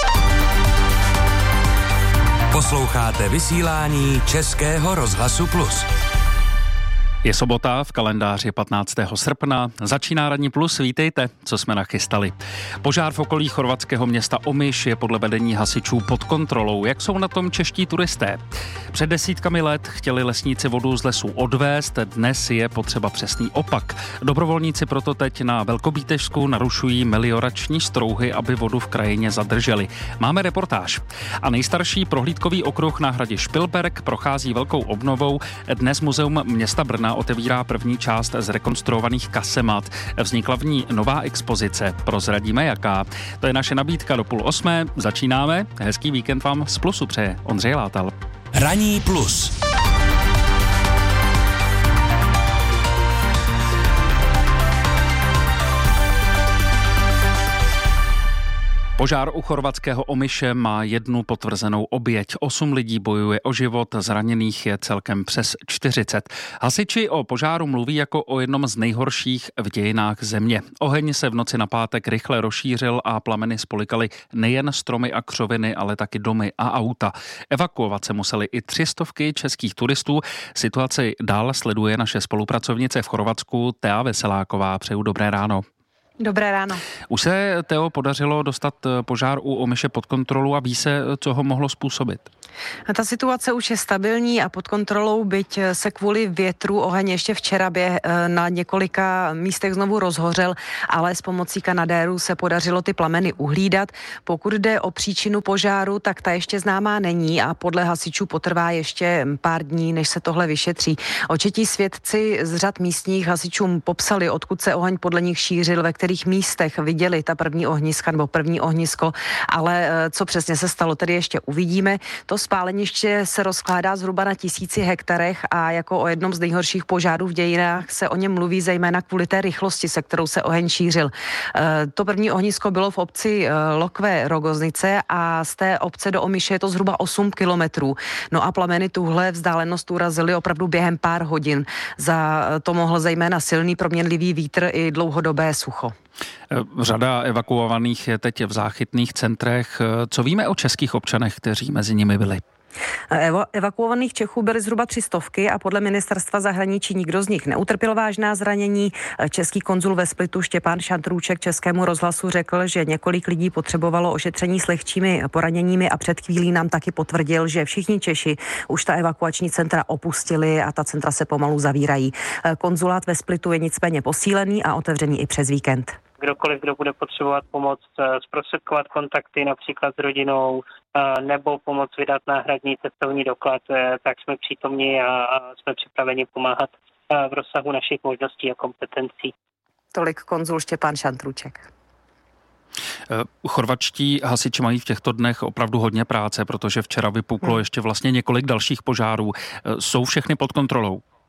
Posloucháte vysílání Českého rozhlasu Plus. Je sobota, v kalendáři patnáctého srpna. Začíná Ranní Plus, vítejte, co jsme nachystali. Požár v okolí chorvatského města Omiš je podle vedení hasičů pod kontrolou. Jak jsou na tom čeští turisté? Před desítkami let chtěli lesníci vodu z lesů odvést, dnes je potřeba přesný opak. Dobrovolníci proto teď na Velkobítežsku narušují meliorační strouhy, aby vodu v krajině zadrželi. Máme reportáž. A nejstarší prohlídkový okruh na hradě Špilberk prochází velkou obnovou. Dnes muzeum města Brna otevírá první část zrekonstruovaných kasemat. Vznikla v ní nová expozice. Prozradíme jaká. To je naše nabídka do půl osmé. Začínáme. Hezký víkend vám z Plusu přeje Ondřej Látal. Ranní Plus. Požár u chorvatského Omiše má jednu potvrzenou oběť. Osm lidí bojuje o život, zraněných je celkem přes čtyřicet. Hasiči o požáru mluví jako o jednom z nejhorších v dějinách země. Oheň se v noci na pátek rychle rozšířil a plameny spolikaly nejen stromy a křoviny, ale taky domy a auta. Evakuovat se museli i tři stovky českých turistů. Situaci dál sleduje naše spolupracovnice v Chorvatsku Thea Veseláková. Přeju dobré ráno. Dobré ráno. Už se, Teo, podařilo dostat požár u Omiše pod kontrolu a ví se, co ho mohlo způsobit? Ta situace už je stabilní a pod kontrolou, byť se kvůli větru oheň ještě včera běh na několika místech znovu rozhořel, ale s pomocí kanadérů se podařilo ty plameny uhlídat. Pokud jde o příčinu požáru, tak ta ještě známá není a podle hasičů potrvá ještě pár dní, než se tohle vyšetří. Očití svědci z řad místních hasičům popsali, odkud se oheň podle nich šířil, ve kterých místech viděli ta první ohniska nebo první ohnisko, ale co přesně se stalo, tedy ještě uvidíme. To spáleniště se rozkládá zhruba na tisíci hektarech a jako o jednom z nejhorších požárů v dějinách se o něm mluví zejména kvůli té rychlosti, se kterou se oheň šířil. To první ohnisko bylo v obci Lokve Rogoznice a z té obce do Omiše je to zhruba osm kilometrů. No a plameny tuhle vzdálenost urazily opravdu během pár hodin. Za to mohl zejména silný proměnlivý vítr i dlouhodobé sucho. Řada evakuovaných je teď v záchytných centrech. Co víme o českých občanech, kteří mezi nimi byli? Evo, evakuovaných Čechů byly zhruba tři stovky a podle ministerstva zahraničí nikdo z nich neutrpěl vážná zranění. Český konzul ve Splitu Štěpán Šantrůček Českému rozhlasu řekl, že několik lidí potřebovalo ošetření s lehčími poraněními a před chvílí nám taky potvrdil, že všichni Češi už ta evakuační centra opustili a ta centra se pomalu zavírají. Konzulát ve Splitu je nicméně posílený a otevřený i přes víkend. Kdokoliv, kdo bude potřebovat pomoc zprostředkovat kontakty například s rodinou nebo pomoc vydat náhradní cestovní doklad, tak jsme přítomni a jsme připraveni pomáhat v rozsahu našich možností a kompetencí. Tolik konzul Štěpán Šantrůček. Chorvatští hasiči mají v těchto dnech opravdu hodně práce, protože včera vypuklo hmm. ještě vlastně několik dalších požárů. Jsou všechny pod kontrolou?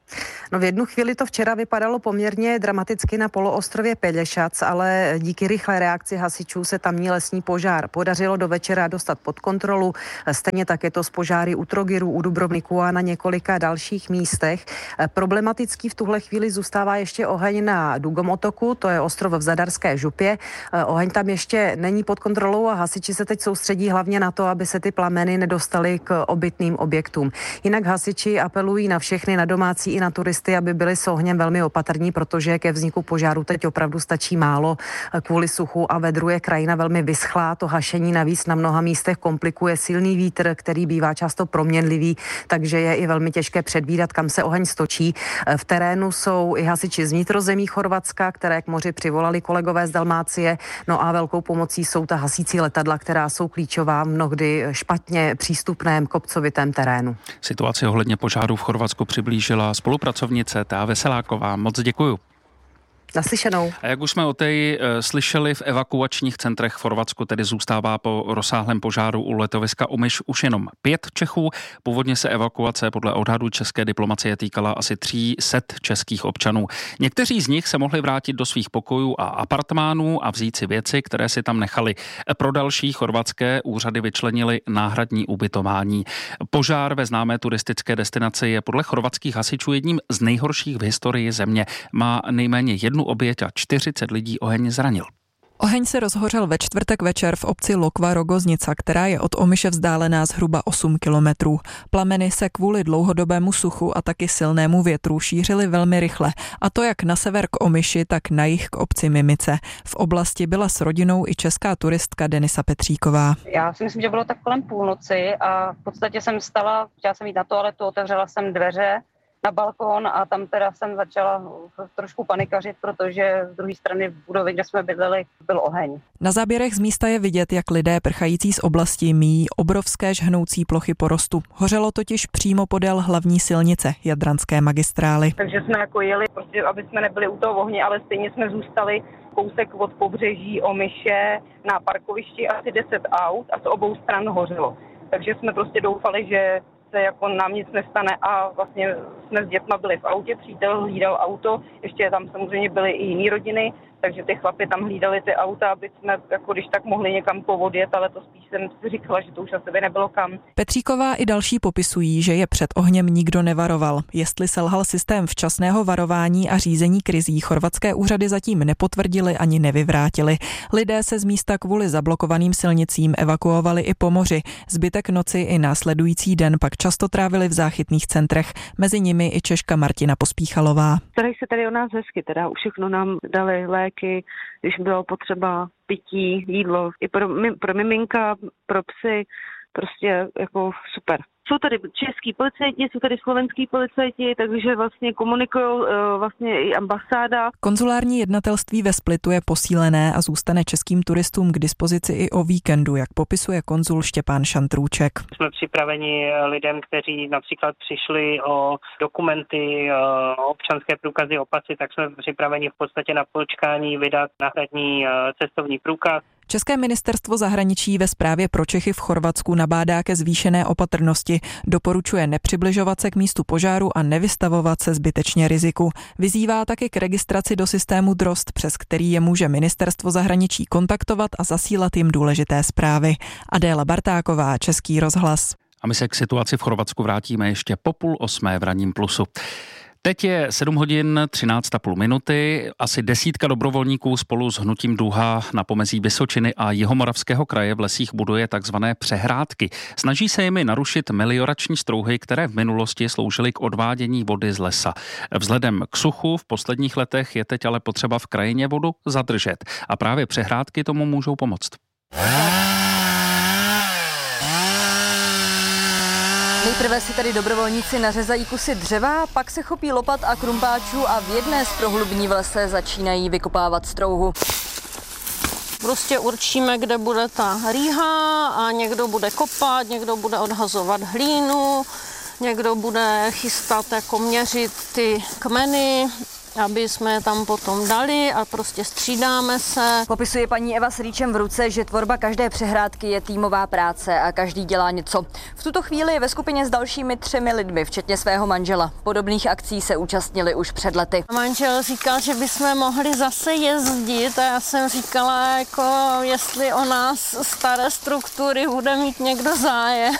No v jednu chvíli to včera vypadalo poměrně dramaticky na poloostrově Pelješac, ale díky rychlé reakci hasičů se tamní lesní požár podařilo do večera dostat pod kontrolu. Stejně tak je to s požáry u Trogiru, u Dubrovniku a na několika dalších místech. Problematický v tuhle chvíli zůstává ještě oheň na Dugomotoku, to je ostrov v Zadarské župě. Oheň tam ještě není pod kontrolou a hasiči se teď soustředí hlavně na to, aby se ty plameny nedostaly k obytným objektům. Jinak hasiči apelují na všechny, na domácí i na turisty, aby byli s ohněm velmi opatrní, protože ke vzniku požáru teď opravdu stačí málo. Kvůli suchu a vedru je krajina velmi vyschlá. To hašení navíc na mnoha místech komplikuje silný vítr, který bývá často proměnlivý, takže je i velmi těžké předvídat, kam se oheň stočí. V terénu jsou i hasiči z vnitrozemí Chorvatska, které k moři přivolali kolegové z Dalmácie. No a velkou pomocí jsou ta hasící letadla, která jsou klíčová v mnohdy špatně přístupném kopcovitém terénu. Situaci ohledně požáru v Chorvatsku přiblížila spolupracovnice Tea Veseláková. Moc děkuju. Naslyšenou. A jak už jsme o té e, slyšeli, v evakuačních centrech v Chorvatsku tedy zůstává po rozsáhlém požáru u letoviska Omiš už jenom pět Čechů. Původně se evakuace podle odhadu české diplomacie týkala asi tří set českých občanů. Někteří z nich se mohli vrátit do svých pokojů a apartmánů a vzít si věci, které si tam nechali. Pro další chorvatské úřady vyčlenili náhradní ubytování. Požár ve známé turistické destinaci je podle chorvatských hasičů jedním z nejhorších v historii země. Má nejméně jednu oběť a čtyřicet lidí oheň zranil. Oheň se rozhořel ve čtvrtek večer v obci Lokva Rogoznica, která je od Omiše vzdálená zhruba osm kilometrů. Plameny se kvůli dlouhodobému suchu a taky silnému větru šířily velmi rychle, a to jak na sever k Omiši, tak na jih k obci Mimice. V oblasti byla s rodinou i česká turistka Denisa Petříková. Já si myslím, že bylo tak kolem půlnoci a v podstatě jsem stala, chtěla jsem jít na toaletu, otevřela jsem dveře na balkón a tam teda jsem začala trošku panikařit, protože z druhé strany v budově, kde jsme bydleli, byl oheň. Na záběrech z místa je vidět, jak lidé prchající z oblasti míjí obrovské žhnoucí plochy porostu. Hořelo totiž přímo podél hlavní silnice Jadranské magistrály. Takže jsme jako jeli, prostě, aby jsme nebyli u toho ohně, ale stejně jsme zůstali kousek od pobřeží Omiše na parkovišti asi deset aut a z obou stran hořelo. Takže jsme prostě doufali, že se jako nám nic nestane a vlastně jsme s dětma byli v autě, přítel hlídal auto, ještě tam samozřejmě byly i jiné rodiny, takže ty chlapi tam hlídali ty auta, aby jsme jako když tak mohli někam povodjet, ale to spíš jsem si říkala, že to už asi by nebylo kam. Petříková i další popisují, že je před ohněm nikdo nevaroval. Jestli selhal systém včasného varování a řízení krizí, chorvatské úřady zatím nepotvrdili ani nevyvrátili. Lidé se z místa kvůli zablokovaným silnicím evakuovali i po moři. Zbytek noci i následující den pak často trávili v záchytných centrech, mezi nimi i Češka Martina Pospíchalová. Starají se tady o nás hezky, teda všechno nám dali léky, když bylo potřeba pití, jídlo, i pro, pro miminka, pro psy, prostě jako super. Jsou tady český policajti, jsou tady slovenský policajti, takže vlastně komunikují vlastně i ambasáda. Konzulární jednatelství ve Splitu je posílené a zůstane českým turistům k dispozici i o víkendu, jak popisuje konzul Štěpán Šantrůček. Jsme připraveni lidem, kteří například přišli o dokumenty, o občanské průkazy, o pasy, tak jsme připraveni v podstatě na počkání vydat náhradní cestovní průkaz. České ministerstvo zahraničí ve zprávě pro Čechy v Chorvatsku nabádá ke zvýšené opatrnosti. Doporučuje nepřibližovat se k místu požáru a nevystavovat se zbytečně riziku. Vyzývá taky k registraci do systému Drost, přes který je může ministerstvo zahraničí kontaktovat a zasílat jim důležité zprávy. Adéla Bartáková, Český rozhlas. A my se k situaci v Chorvatsku vrátíme ještě po půl osmé v ranním Plusu. Teď je sedm hodin třináct a půl minuty. Asi desítka dobrovolníků spolu s hnutím Duha na pomezí Vysočiny a Jihomoravského kraje v lesích buduje takzvané přehrádky. Snaží se jimi narušit meliorační strouhy, které v minulosti sloužily k odvádění vody z lesa. Vzhledem k suchu v posledních letech je teď ale potřeba v krajině vodu zadržet. A právě přehrádky tomu můžou pomoct. Nejprve si tady dobrovolníci nařezají kusy dřeva, pak se chopí lopat a krumpáčů a v jedné z prohlubní v lese začínají vykopávat strouhu. Prostě určíme, kde bude ta rýha a někdo bude kopat, někdo bude odhazovat hlínu, někdo bude chystat, jako měřit ty kmeny, aby jsme je tam potom dali a prostě střídáme se. Popisuje paní Eva s rýčem v ruce, že tvorba každé přehrádky je týmová práce a každý dělá něco. V tuto chvíli je ve skupině s dalšími třemi lidmi, včetně svého manžela. Podobných akcí se účastnili už před lety. Manžel říkal, že bychom mohli zase jezdit a já jsem říkala, jako jestli o nás staré struktury bude mít někdo zájem.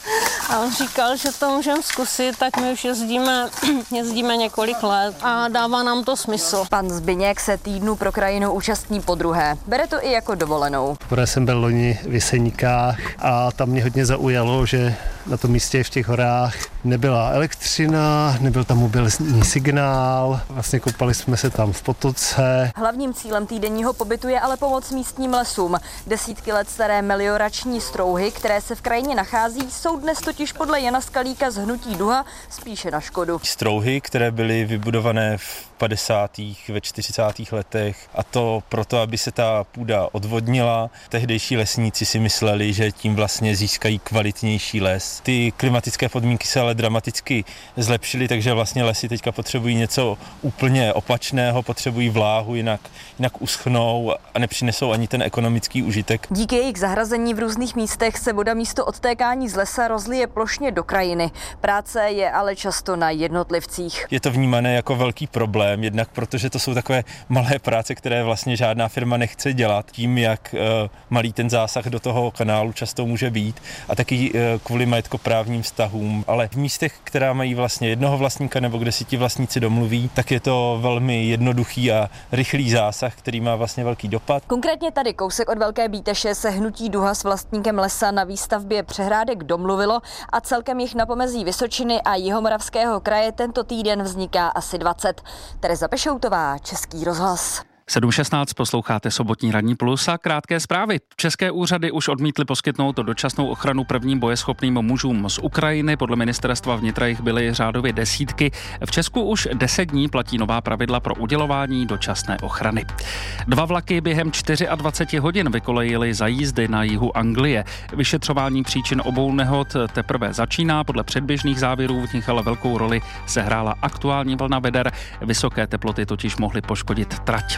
A on říkal, že to můžeme zkusit, tak my už jezdíme, jezdíme několik let a dává nám to smysl. Pan Zbyněk se týdnu pro krajinu účastní podruhé. Bere to i jako dovolenou. Poprvé jsem byl loni v Jeseníkách a tam mě hodně zaujalo, že na tom místě v těch horách nebyla elektřina, nebyl tam mobilní signál, vlastně koupali jsme se tam v potoce. Hlavním cílem týdenního pobytu je ale pomoc místním lesům. Desítky let staré meliorační strouhy, které se v krajině nachází, jsou dnes totiž podle Jana Skalíka z hnutí Duha spíše na škodu. Strouhy, které byly vybudované v padesátých, ve čtyřicátých letech, a to proto, aby se ta půda odvodnila. Tehdejší lesníci si mysleli, že tím vlastně získají kvalitnější les. Ty klimatické podmínky se ale dramaticky zlepšily, takže vlastně lesy teďka potřebují něco úplně opačného, potřebují vláhu, jinak, jinak uschnou a nepřinesou ani ten ekonomický užitek. Díky jejich zahrazení v různých místech se voda místo odtékání z lesa rozlije plošně do krajiny. Práce je ale často na jednotlivcích. Je to vnímané jako velký problém, jednak protože to jsou takové malé práce, které vlastně žádná firma nechce dělat, tím, jak uh, malý ten zásah do toho kanálu často může být, a taky uh, kvůli majetkoprávním vztahům. Ale v místech, která mají vlastně jednoho vlastníka nebo kde si ti vlastníci domluví, tak je to velmi jednoduchý a rychlý zásah, který má vlastně velký dopad. Konkrétně tady kousek od Velké Bíteše se hnutí Duha s vlastníkem lesa na výstavbě přehrádek domluvilo a celkem jich na pomezí Vysočiny a Jihomoravského kraje tento týden vzniká asi dvacet. Tereza Pešoutová, Český rozhlas. sedm šestnáct posloucháte sobotní ranní plus a krátké zprávy. České úřady už odmítly poskytnout dočasnou ochranu prvním bojeschopným mužům z Ukrajiny. Podle ministerstva vnitra jich byly řádově desítky. V Česku už deset dní platí nová pravidla pro udělování dočasné ochrany. Dva vlaky během dvacet čtyři hodin vykolejily za jízdy na jihu Anglie. Vyšetřování příčin obou nehod teprve začíná. Podle předběžných závěrů v nich ale velkou roli sehrála aktuální vlna veder. Vysoké teploty totiž mohly poškodit trať.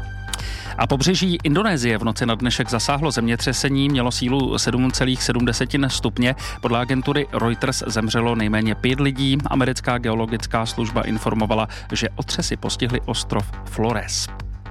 A pobřeží Indonésie v noci na dnešek zasáhlo zemětřesení, mělo sílu sedm celá sedm stupně. Podle agentury Reuters zemřelo nejméně pět lidí. Americká geologická služba informovala, že otřesy postihly ostrov Flores.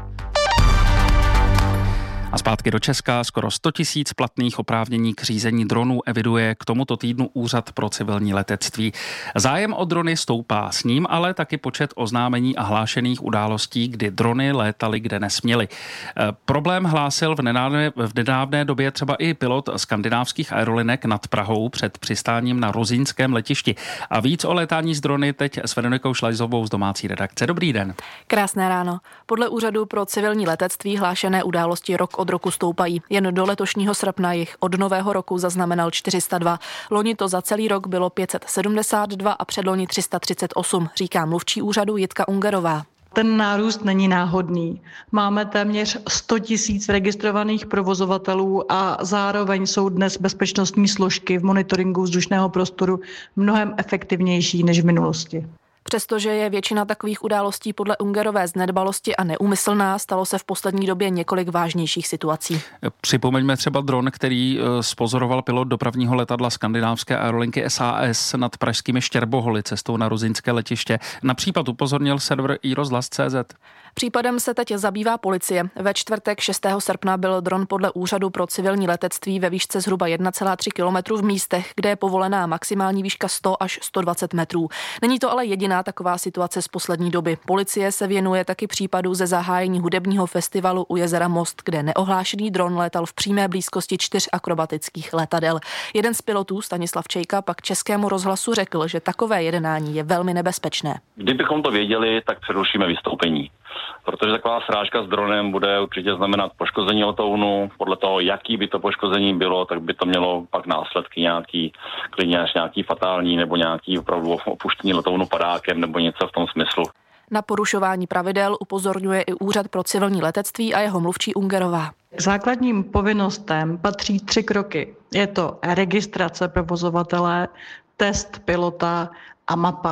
A zpátky do Česka. Skoro sto tisíc platných oprávnění k řízení dronů eviduje k tomuto týdnu Úřad pro civilní letectví. Zájem o drony stoupá, s ním ale taky počet oznámení a hlášených událostí, kdy drony létaly, kde nesměly. E, problém hlásil v nedávné, v nedávné době třeba i pilot skandinávských aerolinek nad Prahou před přistáním na Ruzínském letišti. A víc o létání z drony teď s Veronikou Šlajzovou z domácí redakce. Dobrý den. Krásné ráno. Podle Úřadu pro civilní letectví hlášené události rok od roku stoupají. Jen do letošního srpna jich od nového roku zaznamenal čtyři sta dva. Loni to za celý rok bylo pět set sedmdesát dva a předloni tři sta třicet osm, říká mluvčí úřadu Jitka Ungerová. Ten nárůst není náhodný. Máme téměř sto tisíc registrovaných provozovatelů a zároveň jsou dnes bezpečnostní složky v monitoringu vzdušného prostoru mnohem efektivnější než v minulosti. Přestože je většina takových událostí podle Ungerové z nedbalosti a neúmyslná, stalo se v poslední době několik vážnějších situací. Připomeňme třeba dron, který zpozoroval pilot dopravního letadla skandinávské aerolinky S A S nad pražskými Štěrboholy cestou na Ruzínské letiště. Na případ upozornil server i rozhlas tečka cé zet. Případem se teď zabývá policie. Ve čtvrtek šestého srpna byl dron podle Úřadu pro civilní letectví ve výšce zhruba jedna celá tři kilometru v místech, kde je povolená maximální výška sto až sto dvacet metrů. Není to ale jediná taková situace z poslední doby. Policie se věnuje taky případu ze zahájení hudebního festivalu u jezera Most, kde neohlášený dron létal v přímé blízkosti čtyř akrobatických letadel. Jeden z pilotů, Stanislav Čejka, pak Českému rozhlasu řekl, že takové jednání je velmi nebezpečné. Kdybychom to věděli, tak přerušíme vystoupení. Protože taková srážka s dronem bude určitě znamenat poškození letounu. Podle toho, jaký by to poškození bylo, tak by to mělo pak následky nějaký, klidně až nějaký fatální nebo nějaký opravdu opuštění letounu padákem nebo něco v tom smyslu. Na porušování pravidel upozorňuje i Úřad pro civilní letectví a jeho mluvčí Ungerová. K základním povinnostem patří tři kroky. Je to registrace provozovatele, test pilota a mapa.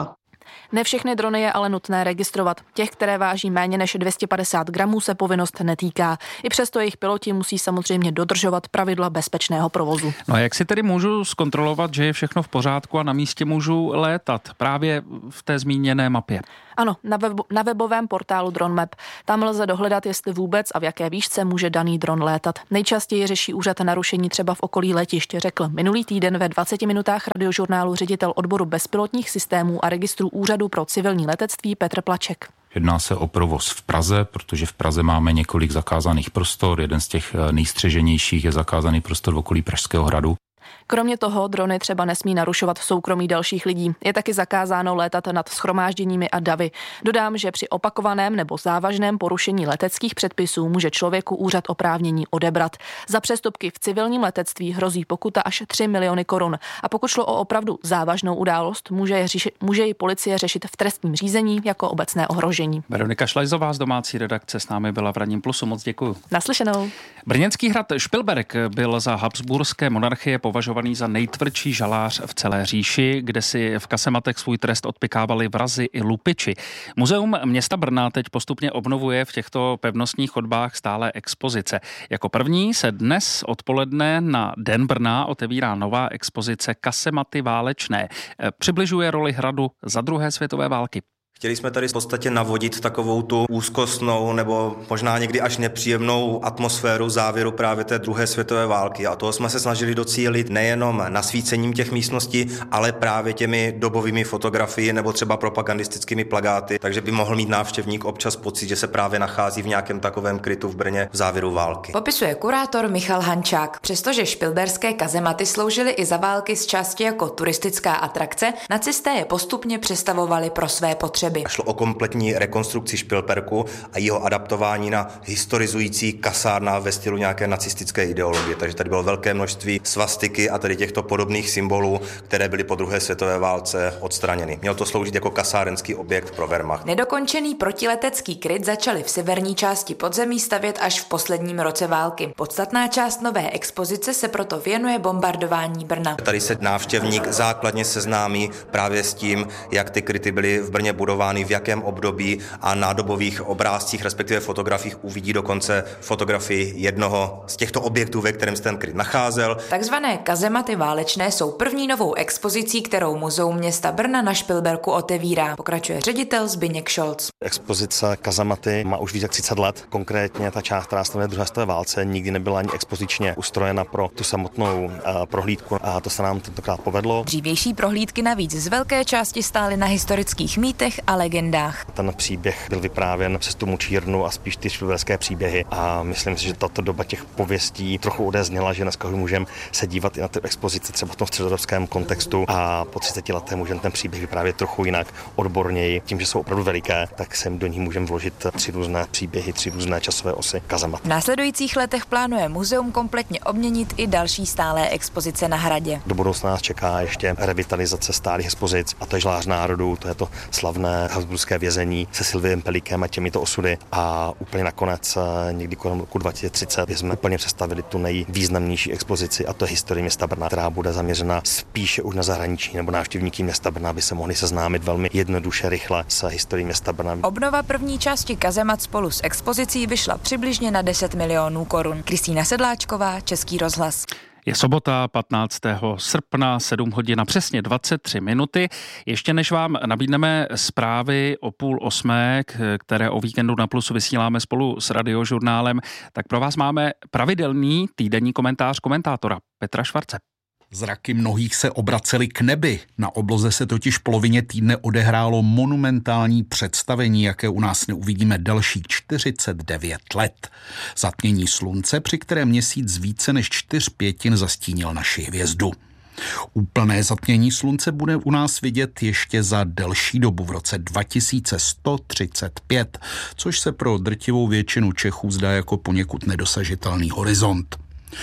Ne všechny drony je ale nutné registrovat. Těch, které váží méně než dvě stě padesát gramů, se povinnost netýká. I přesto jejich piloti musí samozřejmě dodržovat pravidla bezpečného provozu. No a jak si tedy můžu zkontrolovat, že je všechno v pořádku a na místě můžu létat právě v té zmíněné mapě? Ano, na, web, na webovém portálu DroneMap. Tam lze dohledat, jestli vůbec a v jaké výšce může daný dron létat. Nejčastěji řeší úřad narušení třeba v okolí letiště, řekl minulý týden ve dvaceti minutách radiožurnálu ředitel odboru bezpilotních systémů a registrů Úřadu pro civilní letectví Petr Plaček. Jedná se o provoz v Praze, protože v Praze máme několik zakázaných prostor. Jeden z těch nejstřeženějších je zakázaný prostor v okolí Pražského hradu. Kromě toho drony třeba nesmí narušovat soukromí dalších lidí. Je taky zakázáno létat nad shromážděními a davy. Dodám, že při opakovaném nebo závažném porušení leteckých předpisů může člověku úřad oprávnění odebrat. Za přestupky v civilním letectví hrozí pokuta až tři miliony korun. A pokud šlo o opravdu závažnou událost, může, je řeši, může ji policie řešit v trestním řízení jako obecné ohrožení. Veronika Šlajzová z domácí redakce s námi byla v Ranním plusu. Moc děkuju. Naslyšenou. Brněnský hrad Špilberk byl za habsburské monarchie považovaný za nejtvrdší žalář v celé říši, kde si v kasematech svůj trest odpykávali vrazi i lupiči. Muzeum města Brna teď postupně obnovuje v těchto pevnostních chodbách stále expozice. Jako první se dnes odpoledne na Den Brna otevírá nová expozice Kasematy válečné. Přibližuje roli hradu za druhé světové války. Chtěli jsme tady v podstatě navodit takovou tu úzkostnou nebo možná někdy až nepříjemnou atmosféru závěru právě té druhé světové války. A toho jsme se snažili docílit nejenom nasvícením těch místností, ale právě těmi dobovými fotografii nebo třeba propagandistickými plakáty, takže by mohl mít návštěvník občas pocit, že se právě nachází v nějakém takovém krytu v Brně v závěru války. Popisuje kurátor Michal Hančák. Přestože špilberské kazematy sloužily i za války z části jako turistická atrakce, nacisté je postupně přestavovali pro své potřeby. Šlo o kompletní rekonstrukci Špilberku a jeho adaptování na historizující kasárna ve stylu nějaké nacistické ideologie. Takže tady bylo velké množství svastiky a tady těchto podobných symbolů, které byly po druhé světové válce odstraněny. Mělo to sloužit jako kasárenský objekt pro Wehrmacht. Nedokončený protiletecký kryt začali v severní části podzemí stavět až v posledním roce války. Podstatná část nové expozice se proto věnuje bombardování Brna. Tady se návštěvník základně seznámí právě s tím, jak ty kryty byly v Brně budovány, v jakém období, a na dobových obrázcích, respektive fotografiích, uvidí dokonce fotografii jednoho z těchto objektů, ve kterém se ten kryt nacházel. Takzvané kazematy válečné jsou první novou expozicí, kterou Muzeum města Brna na Špilberku otevírá. Pokračuje ředitel Zbyněk Šolc. Expozice kazematy má už víc jak třicet let. Konkrétně ta část, která se druhé světové válce, nikdy nebyla ani expozičně ustrojena pro tu samotnou uh, prohlídku, a to se nám tentokrát povedlo. Dřívější prohlídky navíc z velké části stály na historických mýtech a legendách. Ten příběh byl vyprávěn přes tu mučírnu a spíš ty špilberské příběhy, a myslím si, že tato doba těch pověstí trochu odezněla, že dneska už můžeme se dívat i na ty expozice třeba v tom středoevropském kontextu a po třiceti letech můžeme ten příběh vyprávět trochu jinak, odborněji. Tím, že jsou opravdu veliké, tak sem do ní můžeme vložit tři různé příběhy, tři různé časové osy kazemat. V následujících letech plánuje muzeum kompletně obměnit i další stálé expozice na hradě. Do budoucna nás čeká ještě revitalizace stálých expozic, a to je Žlář národů, to je to slavné habsburské vězení se Silviem Pelíkem a těmito osudy, a úplně nakonec někdy kolem roku dva tisíce třicet jsme úplně představili tu nejvýznamnější expozici, a to je historie města Brna, která bude zaměřena spíše už na zahraničí nebo návštěvníky města Brna, aby se mohli seznámit velmi jednoduše, rychle s historií města Brna. Obnova první části kazemat spolu s expozicí vyšla přibližně na deset milionů korun. Kristýna Sedláčková, Český rozhlas. Je sobota patnáctého srpna, sedm hodin a přesně dvacet tři minuty. Ještě než vám nabídneme zprávy o půl osmé, které o víkendu na Plusu vysíláme spolu s Radiožurnálem, tak pro vás máme pravidelný týdenní komentář komentátora Petra Švarce. Zraky mnohých se obracely k nebi. Na obloze se totiž v polovině týdne odehrálo monumentální představení, jaké u nás neuvidíme dalších čtyřicet devět let. Zatmění slunce, při kterém měsíc více než čtyř pětin zastínil naši hvězdu. Úplné zatmění slunce bude u nás vidět ještě za delší dobu v roce dva tisíce sto třicet pět, což se pro drtivou většinu Čechů zdá jako poněkud nedosažitelný horizont.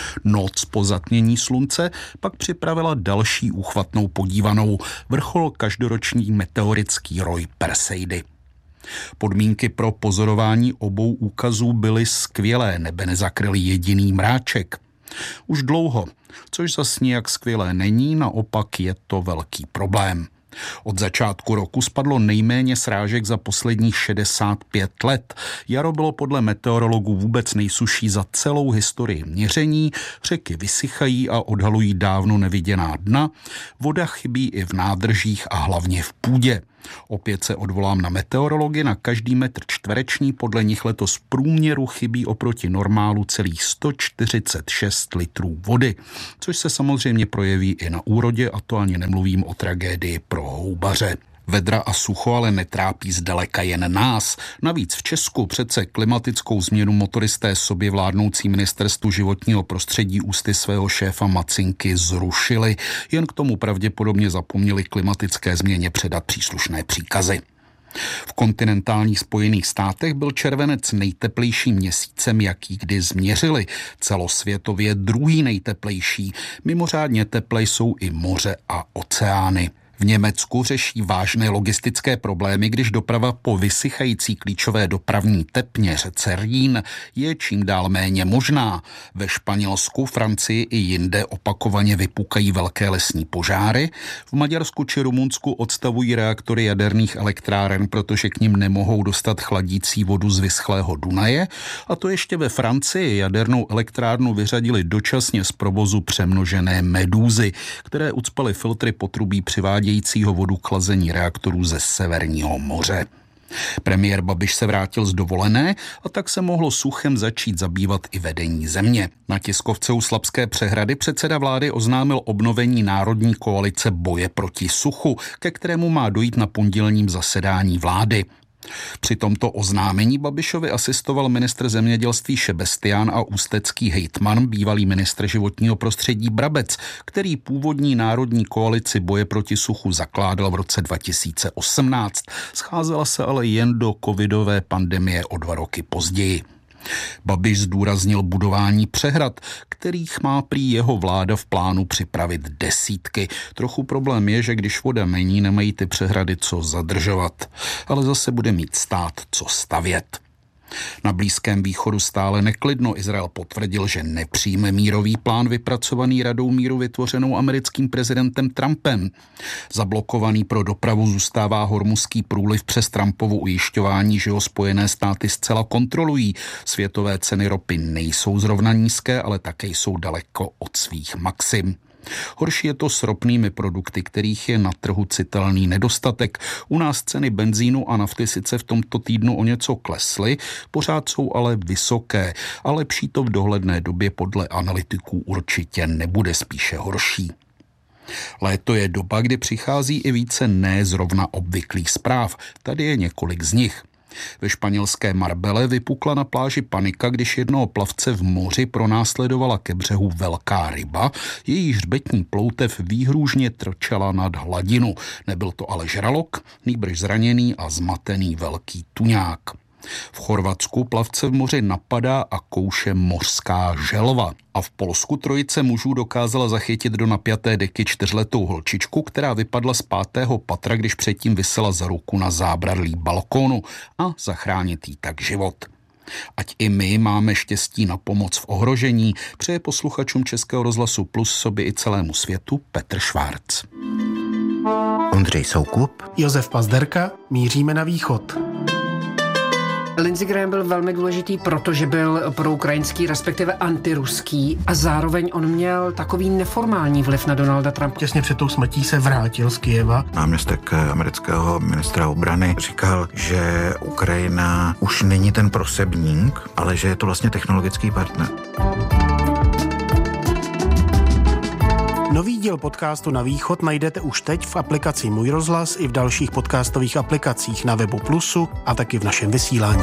Noc po zatmění slunce pak připravila další úchvatnou podívanou, vrchol každoroční meteorický roj Perseidy. Podmínky pro pozorování obou úkazů byly skvělé, nebe nezakryl jediný mráček. Už dlouho, což zas nijak skvělé není, naopak je to velký problém. Od začátku roku spadlo nejméně srážek za posledních šedesát pět let. Jaro bylo podle meteorologů vůbec nejsušší za celou historii měření, řeky vysychají a odhalují dávno neviděná dna, voda chybí i v nádržích a hlavně v půdě. Opět se odvolám na meteorology, na každý metr čtvereční podle nich letos v průměru chybí oproti normálu celých sto čtyřicet šest litrů vody, což se samozřejmě projeví i na úrodě, a to ani nemluvím o tragédii pro houbaře. Vedra a sucho ale netrápí zdaleka jen nás. Navíc v Česku přece klimatickou změnu motoristé sobě vládnoucí ministerstvu životního prostředí ústy svého šéfa Macinky zrušili. Jen k tomu pravděpodobně zapomněli klimatické změně předat příslušné příkazy. V kontinentálních Spojených státech byl červenec nejteplejším měsícem, jaký kdy změřili. Celosvětově druhý nejteplejší. Mimořádně teplé jsou i moře a oceány. V Německu řeší vážné logistické problémy, když doprava po vysychající klíčové dopravní tepně řece Rýn je čím dál méně možná. Ve Španělsku, Francii i jinde opakovaně vypukají velké lesní požáry. V Maďarsku či Rumunsku odstavují reaktory jaderných elektráren, protože k nim nemohou dostat chladící vodu z vyschlého Dunaje. A to ještě ve Francii jadernou elektrárnu vyřadili dočasně z provozu přemnožené medúzy, které ucpaly filtry potrubí přivádějícího vodu k chlazení reaktorů ze Severního moře. Premiér Babiš se vrátil z dovolené a tak se mohlo suchem začít zabývat i vedení země. Na tiskovce u Slabské Přehrady předseda vlády oznámil obnovení národní koalice boje proti suchu, ke kterému má dojít na pondělním zasedání vlády. Při tomto oznámení Babišovi asistoval ministr zemědělství Šebestián a ústecký hejtman, bývalý ministr životního prostředí Brabec, který původní národní koalici boje proti suchu zakládal v roce dva tisíce osmnáct. Scházela se ale jen do covidové pandemie o dva roky později. Babiš zdůraznil budování přehrad, kterých má prý jeho vláda v plánu připravit desítky. Trochu problém je, že když voda není, nemají ty přehrady co zadržovat. Ale zase bude mít stát co stavět. Na Blízkém východu stále neklidno. Izrael potvrdil, že nepřijme mírový plán vypracovaný Radou míru vytvořenou americkým prezidentem Trumpem. Zablokovaný pro dopravu zůstává Hormuzský průliv přes Trumpovo ujišťování, že ho Spojené státy zcela kontrolují. Světové ceny ropy nejsou zrovna nízké, ale také jsou daleko od svých maxim. Horší je to s ropnými produkty, kterých je na trhu citelný nedostatek. U nás ceny benzínu a nafty sice v tomto týdnu o něco klesly, pořád jsou ale vysoké a lepší to v dohledné době podle analytiků určitě nebude, spíše horší. Léto je doba, kdy přichází i více ne zrovna obvyklých zpráv. Tady je několik z nich. Ve španělské Marbelle vypukla na pláži panika, když jednoho plavce v moři pronásledovala ke břehu velká ryba, její hřbetní ploutev výhrůžně trčela nad hladinu. Nebyl to ale žralok, nýbrž zraněný a zmatený velký tuňák. V Chorvatsku plavce v moři napadá a kouše mořská želva. A v Polsku trojice mužů dokázala zachytit do napjaté deky čtyřletou holčičku, která vypadla z pátého patra, když předtím visela za ruku na zábradlí balkónu, a zachránit jí tak život. Ať i my máme štěstí na pomoc v ohrožení, přeje posluchačům Českého rozhlasu Plus, sobě i celému světu Petr Švárc. Ondřej Soukup, Josef Pazderka, míříme na východ. Lindsey Graham byl velmi důležitý, protože byl proukrajinský, respektive antiruský, a zároveň on měl takový neformální vliv na Donalda Trumpa. Těsně před tou smrtí se vrátil z Kyjeva. Náměstek amerického ministra obrany říkal, že Ukrajina už není ten prosebník, ale že je to vlastně technologický partner. Nový díl podcastu Na východ najdete už teď v aplikaci Můj rozhlas i v dalších podcastových aplikacích na webu Plusu a taky v našem vysílání.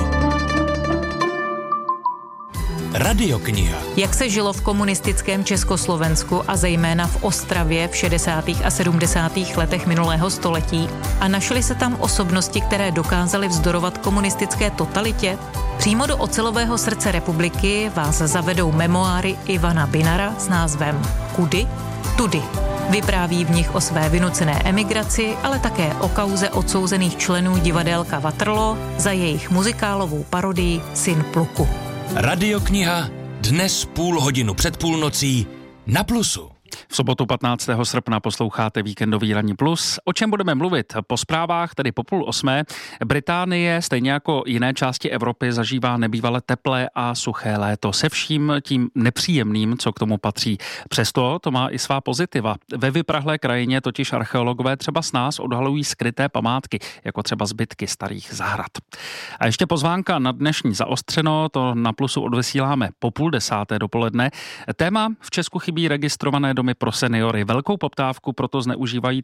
Radiokniha. Jak se žilo v komunistickém Československu a zejména v Ostravě v šedesátých a sedmdesátých letech minulého století a našly se tam osobnosti, které dokázaly vzdorovat komunistické totalitě? Přímo do ocelového srdce republiky vás zavedou memoáry Ivana Binara s názvem Kudy? Tudy. Vypráví v nich o své vynucené emigraci, ale také o kauze odsouzených členů divadélka Waterloo za jejich muzikálovou parodii Syn pluku. Radiokniha dnes půl hodinu před půlnocí na Plusu. V sobotu patnáctého srpna posloucháte Víkendový Ranní plus. O čem budeme mluvit? Po zprávách, tedy po půl osmé, Británie, stejně jako jiné části Evropy, zažívá nebývale teplé a suché léto se vším tím nepříjemným, co k tomu patří. Přesto to má i svá pozitiva. Ve vyprahlé krajině totiž archeologové třeba s nás odhalují skryté památky, jako třeba zbytky starých zahrad. A ještě pozvánka na dnešní Zaostřeno, to na Plusu odvysíláme po půl desáté dopoledne. Téma: v Česku chybí registrované domy pro seniory. Velkou poptávku proto zneužívají